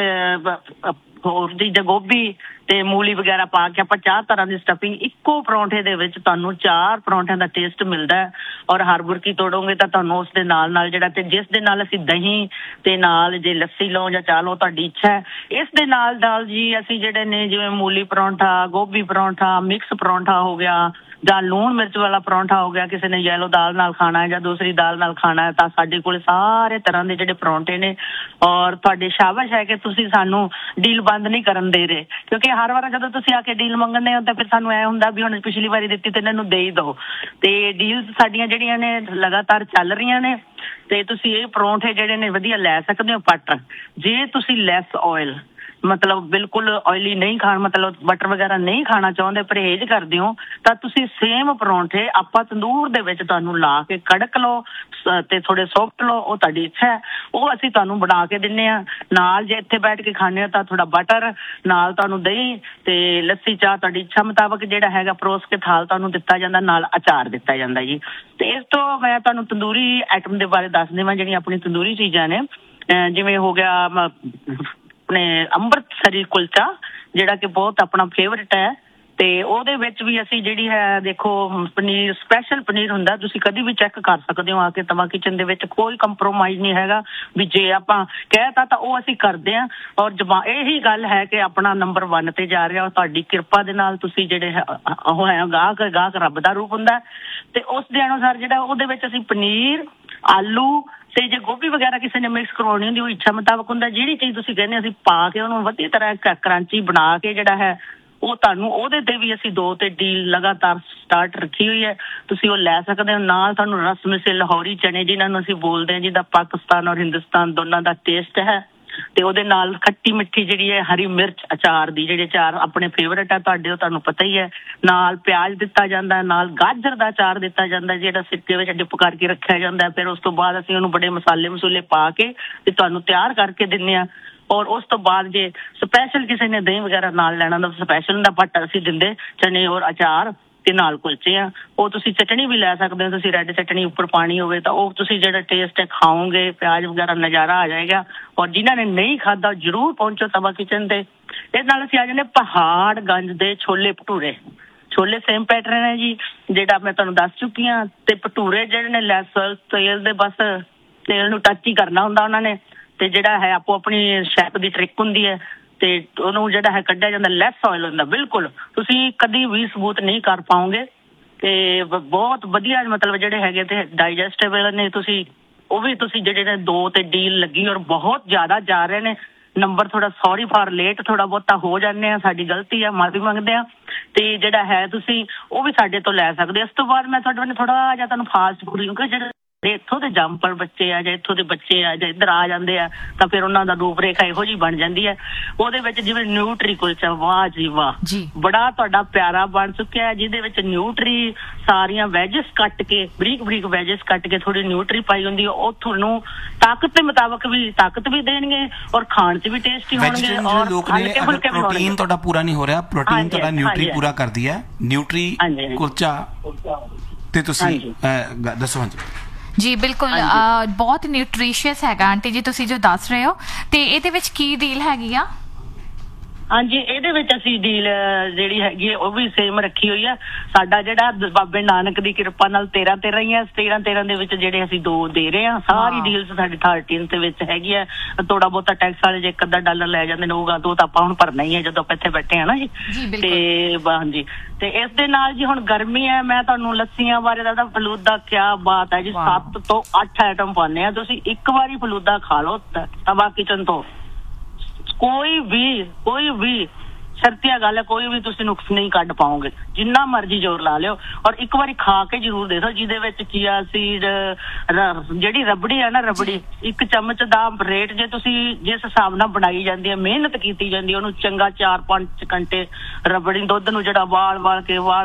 ਹੋਰ ਦੀ ਗੋਭੀ ਤੇ ਮੂਲੀ ਵਗੈਰਾ ਪਾ ਕੇ ਆਪਾਂ 4 ਤਰ੍ਹਾਂ ਦੀ ਸਟਫਿੰਗ ਇੱਕੋ ਪਰੌਂਠੇ ਦੇ ਵਿੱਚ ਤੁਹਾਨੂੰ 4 ਪਰੌਂਠਿਆਂ ਦਾ ਟੇਸਟ ਮਿਲਦਾ ਹੈ। ਔਰ ਹਰ ਬੁਰਕੀ ਤੋੜੋਗੇ ਤਾਂ ਤੁਹਾਨੂੰ ਉਸ ਦੇ ਨਾਲ ਜਿਹੜਾ, ਤੇ ਜਿਸ ਦੇ ਨਾਲ ਅਸੀਂ ਦਹੀਂ ਤੇ ਨਾਲ ਜੇ ਲੱਸੀ ਲਓ ਜਾਂ ਚਾਹ ਲਓ, ਤੁਹਾਡੀ ਇੱਛਾ ਹੈ। ਇਸ ਦੇ ਨਾਲ ਜੀ ਅਸੀਂ ਜਿਹੜੇ ਨੇ, ਜਿਵੇਂ ਮੂਲੀ ਪਰੌਂਠਾ, ਗੋਭੀ ਪਰੌਂਠਾ, ਮਿਕਸ ਪਰੌਂਠਾ ਹੋ ਗਿਆ, ਜਾਂ ਲੂਣ ਮਿਰਚ ਵਾਲਾ ਪਰੌਂਠਾ ਹੋ ਗਿਆ, ਕਿਸੇ ਨੇ ਯੈਲੋ ਦਾਲ ਨਾਲ ਖਾਣਾ ਹੈ ਜਾਂ ਦੂਸਰੀ ਦਾਲ ਨਾਲ ਖਾਣਾ ਹੈ, ਤਾਂ ਸਾਡੇ ਕੋਲ ਸਾਰੇ ਤਰ੍ਹਾਂ ਦੇ ਜਿਹੜੇ ਪਰੌਂਠੇ ਨੇ। ਔਰ ਤੁਹਾਡੇ ਸ਼ਾਬਾਸ਼ ਹੈ ਕਿ ਤੁਸੀਂ ਸਾਨੂੰ ਡੀਲ ਬੰਦ ਨਹੀਂ ਕਰਨ ਦੇ ਰਹੇ, ਕਿਉਂਕਿ ਹਰ ਵਾਰ ਜਦੋਂ ਤੁਸੀਂ ਆ ਕੇ ਡੀਲ ਮੰਗਦੇ ਹੋ ਤਾਂ ਫਿਰ ਸਾਨੂੰ ਐ ਹੁੰਦਾ ਵੀ ਹੁਣ ਪਿਛਲੀ ਵਾਰੀ ਦਿੱਤੀ ਤੇ ਇਹਨਾਂ ਨੂੰ ਦੇ ਹੀ ਦਿਓ। ਤੇ ਡੀਲਸ ਸਾਡੀਆਂ ਜਿਹੜੀਆਂ ਨੇ ਲਗਾਤਾਰ ਚੱਲ ਰਹੀਆਂ ਨੇ, ਤੇ ਤੁਸੀਂ ਇਹ ਪਰੌਂਠੇ ਜਿਹੜੇ ਨੇ ਵਧੀਆ ਲੈ ਸਕਦੇ ਹੋ ਪੱਟ। ਜੇ ਤੁਸੀਂ ਲੈਸ ਆਇਲ, ਮਤਲਬ ਬਿਲਕੁਲ ਆਇਲੀ ਨਹੀਂ ਖਾਣ, ਮਤਲਬ ਬਟਰ ਵਗੈਰਾ ਨਹੀਂ ਖਾਣਾ ਚਾਹੁੰਦੇ, ਪਰਹੇਜ਼ ਕਰਦੇ ਹੋ, ਤਾਂ ਤੁਸੀਂ ਸੇਮ ਪਰੌਂਠੇ ਆਪਾਂ ਤੰਦੂਰ ਦੇ ਵਿੱਚ ਤੁਹਾਨੂੰ ਲਾ ਕੇ ਕੜਕ ਲਓ ਤੇ ਥੋੜੇ ਸੌਫਟ ਲਓ, ਉਹ ਤੁਹਾਡੀ ਇੱਛਾ ਹੈ, ਉਹ ਅਸੀਂ ਤੁਹਾਨੂੰ ਬਣਾ ਕੇ ਦਿੰਦੇ ਹਾਂ। ਨਾਲ ਜੇ ਇੱਥੇ ਬੈਠ ਕੇ ਖਾਣੇ ਹੋ ਤਾਂ ਥੋੜਾ ਬਟਰ, ਨਾਲ ਤੁਹਾਨੂੰ ਦਹੀਂ ਤੇ ਲੱਸੀ, ਚਾਹ ਤੁਹਾਡੀ ਇੱਛਾ ਮੁਤਾਬਕ ਜਿਹੜਾ ਹੈਗਾ ਪਰੋਸ ਕੇ ਥਾਲ ਤੁਹਾਨੂੰ ਦਿੱਤਾ ਜਾਂਦਾ, ਨਾਲ ਅਚਾਰ ਦਿੱਤਾ ਜਾਂਦਾ ਜੀ। ਤੇ ਇਸ ਤੋਂ ਮੈਂ ਤੁਹਾਨੂੰ ਤੰਦੂਰੀ ਆਈਟਮ ਦੇ ਬਾਰੇ ਦੱਸ ਦੇਵਾਂ, ਜਿਹੜੀਆਂ ਆਪਣੀ ਤੰਦੂਰੀ ਚੀਜ਼ਾਂ ਨੇ, ਜਿਵੇਂ ਹੋ ਗਿਆ ਆਪਣੇ ਅੰਮ੍ਰਿਤਸਰੀ ਕੁਲਚਾ, ਜਿਹੜਾ ਕਿ ਬਹੁਤ ਆਪਣਾ ਫੇਵਰਟ ਹੈ, ਤੇ ਉਹਦੇ ਵਿੱਚ ਵੀ ਅਸੀਂ ਜਿਹੜੀ ਹੈ ਦੇਖੋ ਪਨੀਰ ਸਪੈਸ਼ਲ ਪਨੀਰ ਹੁੰਦਾ, ਤੁਸੀਂ ਕਦੀ ਵੀ ਚੈੱਕ ਕਰ ਸਕਦੇ ਹੋ ਆ ਕੇ ਤਵਾ ਕਿਚਨ ਦੇ ਵਿੱਚ, ਕੋਈ ਕੰਪਰੋਮਾਈਜ਼ ਨਹੀਂ ਹੈਗਾ ਵੀ ਜੇ ਆਪਾਂ ਕਹਿਤਾ ਤਾਂ ਉਹ ਅਸੀਂ ਕਰਦੇ ਹਾਂ। ਔਰ ਇਹੀ ਗੱਲ ਹੈ ਕਿ ਆਪਣਾ ਨੰਬਰ 1 ਤੇ ਜਾ ਰਿਹਾ, ਤੁਹਾਡੀ ਕਿਰਪਾ ਦੇ ਨਾਲ ਤੁਸੀਂ ਜਿਹੜੇ ਉਹ ਹੈ ਗਾਹਕ ਰੱਬ ਦਾ ਰੂਪ ਹੁੰਦਾ ਤੇ ਉਸ ਦੇ ਅਨੁਸਾਰ ਜਿਹੜਾ ਉਹਦੇ ਵਿੱਚ ਅਸੀਂ ਪਨੀਰ, ਆਲੂ ਤੇ ਜੇ ਗੋਭੀ ਵਗੈਰਾ ਕਿਸੇ ਨੇ ਮਿਕਸ ਕਰਵਾਉਣੀ ਹੁੰਦੀ ਉਹ ਇੱਛਾ ਮੁਤਾਬਕ ਹੁੰਦਾ, ਜਿਹੜੀ ਚੀਜ਼ ਤੁਸੀਂ ਕਹਿੰਦੇ ਅਸੀਂ ਪਾ ਕੇ ਉਹਨੂੰ ਵਧੀਆ ਤਰ੍ਹਾਂ ਕਰੰਚੀ ਬਣਾ ਕੇ ਜਿਹੜਾ ਹੈ ਉਹ ਤੁਹਾਨੂੰ ਉਹਦੇ ਤੇ ਵੀ ਅਸੀਂ 2 ਤੇ ਡੀਲ ਲਗਾਤਾਰ ਸਟਾਰਟ ਰੱਖੀ ਹੋਈ ਹੈ, ਤੁਸੀਂ ਉਹ ਲੈ ਸਕਦੇ ਹੋ। ਨਾਲ ਤੁਹਾਨੂੰ ਰਸ ਮਿਸੇ ਲਾਹੌਰੀ ਚਨੇ ਜਿਹਨਾਂ ਨੂੰ ਅਸੀਂ ਬੋਲਦੇ ਹਾਂ, ਜਿਹਦਾ ਪਾਕਿਸਤਾਨ ਔਰ ਹਿੰਦੁਸਤਾਨ ਦੋਨਾਂ ਦਾ ਟੇਸਟ ਹੈ, ਤੇ ਉਹਦੇ ਨਾਲ ਖੱਟੀ ਮਿੱਠੀ ਜਿਹੜੀ ਹੈ ਹਰੀ ਮਿਰਚ ਅਚਾਰ ਦੀ, ਜਿਹੜੇ ਅਚਾਰ ਆਪਣੇ ਫੇਵਰੇਟ ਹੈ ਤੁਹਾਡੇ, ਉਹ ਤੁਹਾਨੂੰ ਪਤਾ ਹੀ ਹੈ। ਨਾਲ ਪਿਆਜ਼ ਦਿੱਤਾ ਜਾਂਦਾ, ਨਾਲ ਗਾਜਰ ਦਾ ਅਚਾਰ ਦਿੱਤਾ ਜਾਂਦਾ ਜਿਹੜਾ ਸਿਰਕੇ ਵਿੱਚ ਡਿਪ ਕਰਕੇ ਰੱਖਿਆ ਜਾਂਦਾ। ਫਿਰ ਉਸ ਤੋਂ ਬਾਅਦ ਅਸੀਂ ਉਹਨੂੰ ਬੜੇ ਮਸਾਲੇ ਪਾ ਕੇ ਤੇ ਤੁਹਾਨੂੰ ਤਿਆਰ ਕਰਕੇ ਦਿੰਦੇ ਹਾਂ। ਔਰ ਉਸ ਤੋਂ ਬਾਅਦ ਜੇ ਸਪੈਸ਼ਲ ਕਿਸੇ ਨੇ ਦਹੀਂ ਵਗੈਰਾ ਨਾਲ ਲੈਣਾ ਤਾਂ ਸਪੈਸ਼ਲ ਹੁੰਦਾ, ਬਟ ਅਸੀਂ ਦਿੰਦੇ ਚਨੇ ਔਰ ਅਚਾਰ ਤੇ ਨਾਲ ਕੁਲਚੇ ਆ। ਉਹ ਤੁਸੀਂ ਚਟਣੀ ਵੀ ਲੈ ਸਕਦੇ ਹੋ, ਤੁਸੀਂ ਰੈੱਡ ਚਟਣੀ ਉੱਪਰ ਪਾਣੀ ਹੋਵੇ ਤਾਂ ਉਹ ਤੁਸੀਂ ਜਿਹੜਾ ਟੇਸਟ ਹੈ ਖਾਓਗੇ, ਪਿਆਜ਼ ਵਗੈਰਾ ਨਜ਼ਾਰਾ ਆ ਜਾਏਗਾ। ਔਰ ਜਿਨ੍ਹਾਂ ਨੇ ਨਹੀਂ ਖਾਧਾ ਜ਼ਰੂਰ ਪਹੁੰਚੋ ਤਵਾ ਕਿਚਨ ਤੇ। ਇਹ ਨਾਲ ਅਸੀਂ ਆ ਜਾਂਦੇ ਪਹਾੜਗੰਜ ਦੇ ਛੋਲੇ ਭਟੂਰੇ। ਛੋਲੇ ਸੇਮ ਪੈਟਰਨ ਹੈ ਜੀ ਜਿਹੜਾ ਮੈਂ ਤੁਹਾਨੂੰ ਦੱਸ ਚੁੱਕੀ ਹਾਂ, ਤੇ ਭਟੂਰੇ ਜਿਹੜੇ ਨੇ ਲੈਸ ਤੇਲ ਦੇ, ਬਸ ਤੇਲ ਨੂੰ ਟੱਚ ਹੀ ਕਰਨਾ ਹੁੰਦਾ ਉਹਨਾਂ ਨੇ, ਤੇ ਜਿਹੜਾ ਹੈ ਆਪੋ ਆਪਣੀ ਸ਼ੈਪ ਦੀ ਟ੍ਰਿਕ ਹੁੰਦੀ ਹੈ ਤੇ ਉਹਨੂੰ ਜਿਹੜਾ ਹੈ ਕੱਢਿਆ ਜਾਂਦਾ, ਲੈਸ ਆਇਲ ਹੁੰਦਾ। ਬਿਲਕੁਲ ਤੁਸੀਂ ਕਦੀ ਵੀ ਸਬੂਤ ਨਹੀਂ ਕਰ ਪਾਓਗੇ ਤੇ ਬਹੁਤ ਵਧੀਆ ਮਤਲਬ ਜਿਹੜੇ ਹੈਗੇ ਤੇ ਡਾਈਜੈਸਟੇਬਲ ਨੇ। ਤੁਸੀਂ ਉਹ ਵੀ ਤੁਸੀਂ ਜਿਹੜੇ ਨੇ 2 ਤੇ ਡੀਲ ਲੱਗੀ ਔਰ ਬਹੁਤ ਜ਼ਿਆਦਾ ਜਾ ਰਹੇ ਨੇ ਨੰਬਰ। ਥੋੜਾ ਸੌਰੀ ਫਾਰ ਲੇਟ, ਥੋੜਾ ਬਹੁਤਾ ਹੋ ਜਾਂਦੇ ਆ, ਸਾਡੀ ਗਲਤੀ ਆ, ਮਾਫੀ ਮੰਗਦੇ ਆ। ਤੇ ਜਿਹੜਾ ਹੈ ਤੁਸੀਂ ਉਹ ਵੀ ਸਾਡੇ ਤੋਂ ਲੈ ਸਕਦੇ। ਇਸ ਤੋਂ ਬਾਅਦ ਮੈਂ ਤੁਹਾਡੇ ਵੱਲ ਥੋੜਾ ਜਿਹਾ ਤੁਹਾਨੂੰ ਫਾਸਟ ਫੂਡ, ਕਿਉਂਕਿ ਜਿਹੜੇ ਇੱਥੋਂ ਦੇ ਜੰਪਰ ਬੱਚੇ ਆ ਜਾਂ ਇੱਥੋਂ ਦੇ ਬੱਚੇ ਆ ਜਾਂ ਇੱਧਰ ਆ ਜਾਂਦੇ ਆ ਤਾਂ ਫਿਰ ਉਹਨਾਂ ਦਾ ਰੂਪ ਰੇਖਾ ਇਹੋ ਜਿਹੀ ਬਣ ਜਾਂਦੀ ਹੈ। ਉਹਦੇ ਵਿੱਚ ਜਿਵੇਂ ਨਿਊਟਰੀ ਕੁਲਚਾ, ਵਾਹ ਜੀ ਵਾਹ, ਬੜਾ ਤੁਹਾਡਾ ਪਿਆਰਾ ਬਣ ਚੁੱਕਿਆ ਹੈ, ਜਿਹਦੇ ਵਿੱਚ ਨਿਊਟਰੀ ਸਾਰੀਆਂ ਵੈਜਸ ਕੱਟ ਕੇ, ਬਰੀਕ ਬਰੀਕ ਵੈਜਸ ਕੱਟ ਕੇ ਥੋੜੀ ਨਿਊਟਰੀ ਪਾਈ ਹੁੰਦੀ ਹੈ। ਉਹ ਤੁਹਾਨੂੰ ਤਾਕਤ ਦੇ ਮੁਤਾਬਕ ਵੀ ਤਾਕਤ ਵੀ ਦੇਣਗੇ ਔਰ ਖਾਣ 'ਚ ਵੀ ਟੇਸਟੀ ਹੋਣਗੇ। ਔਰ ਹਲਕੇ ਫੁਲਕੇ ਵੀ ਹੋਣਗੇ। ਪ੍ਰੋਟੀਨ ਤੁਹਾਡਾ ਪੂਰਾ ਨਹੀਂ ਹੋ ਰਿਹਾ, ਪ੍ਰੋਟੀਨ ਤੁਹਾਡਾ ਨਿਊਟਰੀ ਪੂਰਾ ਕਰਦੀ ਹੈ। ਨਿਊਟਰੀ ਕੁਲਚਾ ਤੇ ਤੁਸੀਂ ਦੱਸੋ। ਹਾਂਜੀ ਜੀ ਬਿਲਕੁਲ, ਬਹੁਤ ਨਿਊਟ੍ਰੀਸ਼ੀਅਸ ਹੈਗਾ ਆਂਟੀ ਜੀ ਤੁਸੀਂ ਜੋ ਦੱਸ ਰਹੇ ਹੋ। ਤੇ ਇਹਦੇ ਵਿੱਚ ਕੀ ਡੀਲ ਹੈਗੀ ਆ? ਹਾਂਜੀ, ਇਹਦੇ ਵਿੱਚ ਅਸੀਂ ਡੀਲ ਜਿਹੜੀ ਹੈਗੀ ਉਹ ਵੀ ਸੇਮ ਰੱਖੀ ਹੋਈ ਆ। ਸਾਡਾ ਜਿਹੜਾ ਬਾਬੇ ਨਾਨਕ ਦੀ ਕਿਰਪਾ ਨਾਲ 13 ਹੀ ਹੈ। 13 ਦੇ ਵਿੱਚ ਜਿਹੜੇ ਅਸੀਂ 2 ਦੇ ਰਹੇ ਹਾਂ। ਸਾਰੀ ਡੀਲਸ ਸਾਡੀ 13 ਦੇ ਵਿੱਚ ਹੈਗੀ ਹੈ। ਥੋੜਾ ਬਹੁਤਾ ਟੈਕਸ ਵਾਲੇ ਜੇ $1 ਲੈ ਜਾਂਦੇ ਨੇ ਹੋਊਗਾ ਤਾਂ ਆਪਾਂ ਹੁਣ ਭਰਨਾ ਹੀ ਹੈ ਜਦੋਂ ਆਪਾਂ ਇੱਥੇ ਬੈਠੇ ਹਾਂ ਨਾ ਜੀ। ਤੇ ਹਾਂਜੀ, ਤੇ ਇਸ ਦੇ ਨਾਲ ਜੀ ਹੁਣ ਗਰਮੀ ਹੈ, ਮੈਂ ਤੁਹਾਨੂੰ ਲੱਸੀਆਂ ਬਾਰੇ ਦਾ ਫਲੂਦਾ ਕਿਆ ਬਾਤ ਹੈ ਜੀ। 7 ਤੋਂ 8 ਆਈਟਮ ਪਾਉਂਦੇ ਆ। ਤੁਸੀਂ ਇੱਕ ਵਾਰੀ ਫਲੂਦਾ ਖਾ ਲਓ ਤਵਾ ਕਿਚਨ ਤੋਂ, ਕੋਈ ਵੀ ਸ਼ਰਤੀਆ ਗੱਲ ਹੈ, ਕੋਈ ਵੀ ਤੁਸੀਂ ਨੁਕਸ ਨਹੀਂ ਕੱਢ ਪਾਓਗੇ, ਜਿੰਨਾ ਮਰਜ਼ੀ ਜ਼ੋਰ ਲਾ ਲਿਓ। ਔਰ ਇੱਕ ਵਾਰੀ ਖਾ ਕੇ ਜ਼ਰੂਰ ਦੇਖੋ, ਜਿਹਦੇ ਵਿੱਚ ਚੀਆ ਸੀਡ, ਜਿਹੜੀ ਰਬੜੀ ਹੈ ਨਾ, ਰਬੜੀ 1 ਚਮਚ ਦਾ ਰੇਟ ਜੇ ਤੁਸੀਂ ਜਿਸ ਹਿਸਾਬ ਨਾਲ ਬਣਾਈ ਜਾਂਦੀ ਹੈ, ਮਿਹਨਤ ਕੀਤੀ ਜਾਂਦੀ ਹੈ, ਉਹਨੂੰ ਚੰਗਾ 4-5 ਘੰਟੇ ਰਬੜੀ ਦੁੱਧ ਨੂੰ ਜਿਹੜਾ ਵਾਲ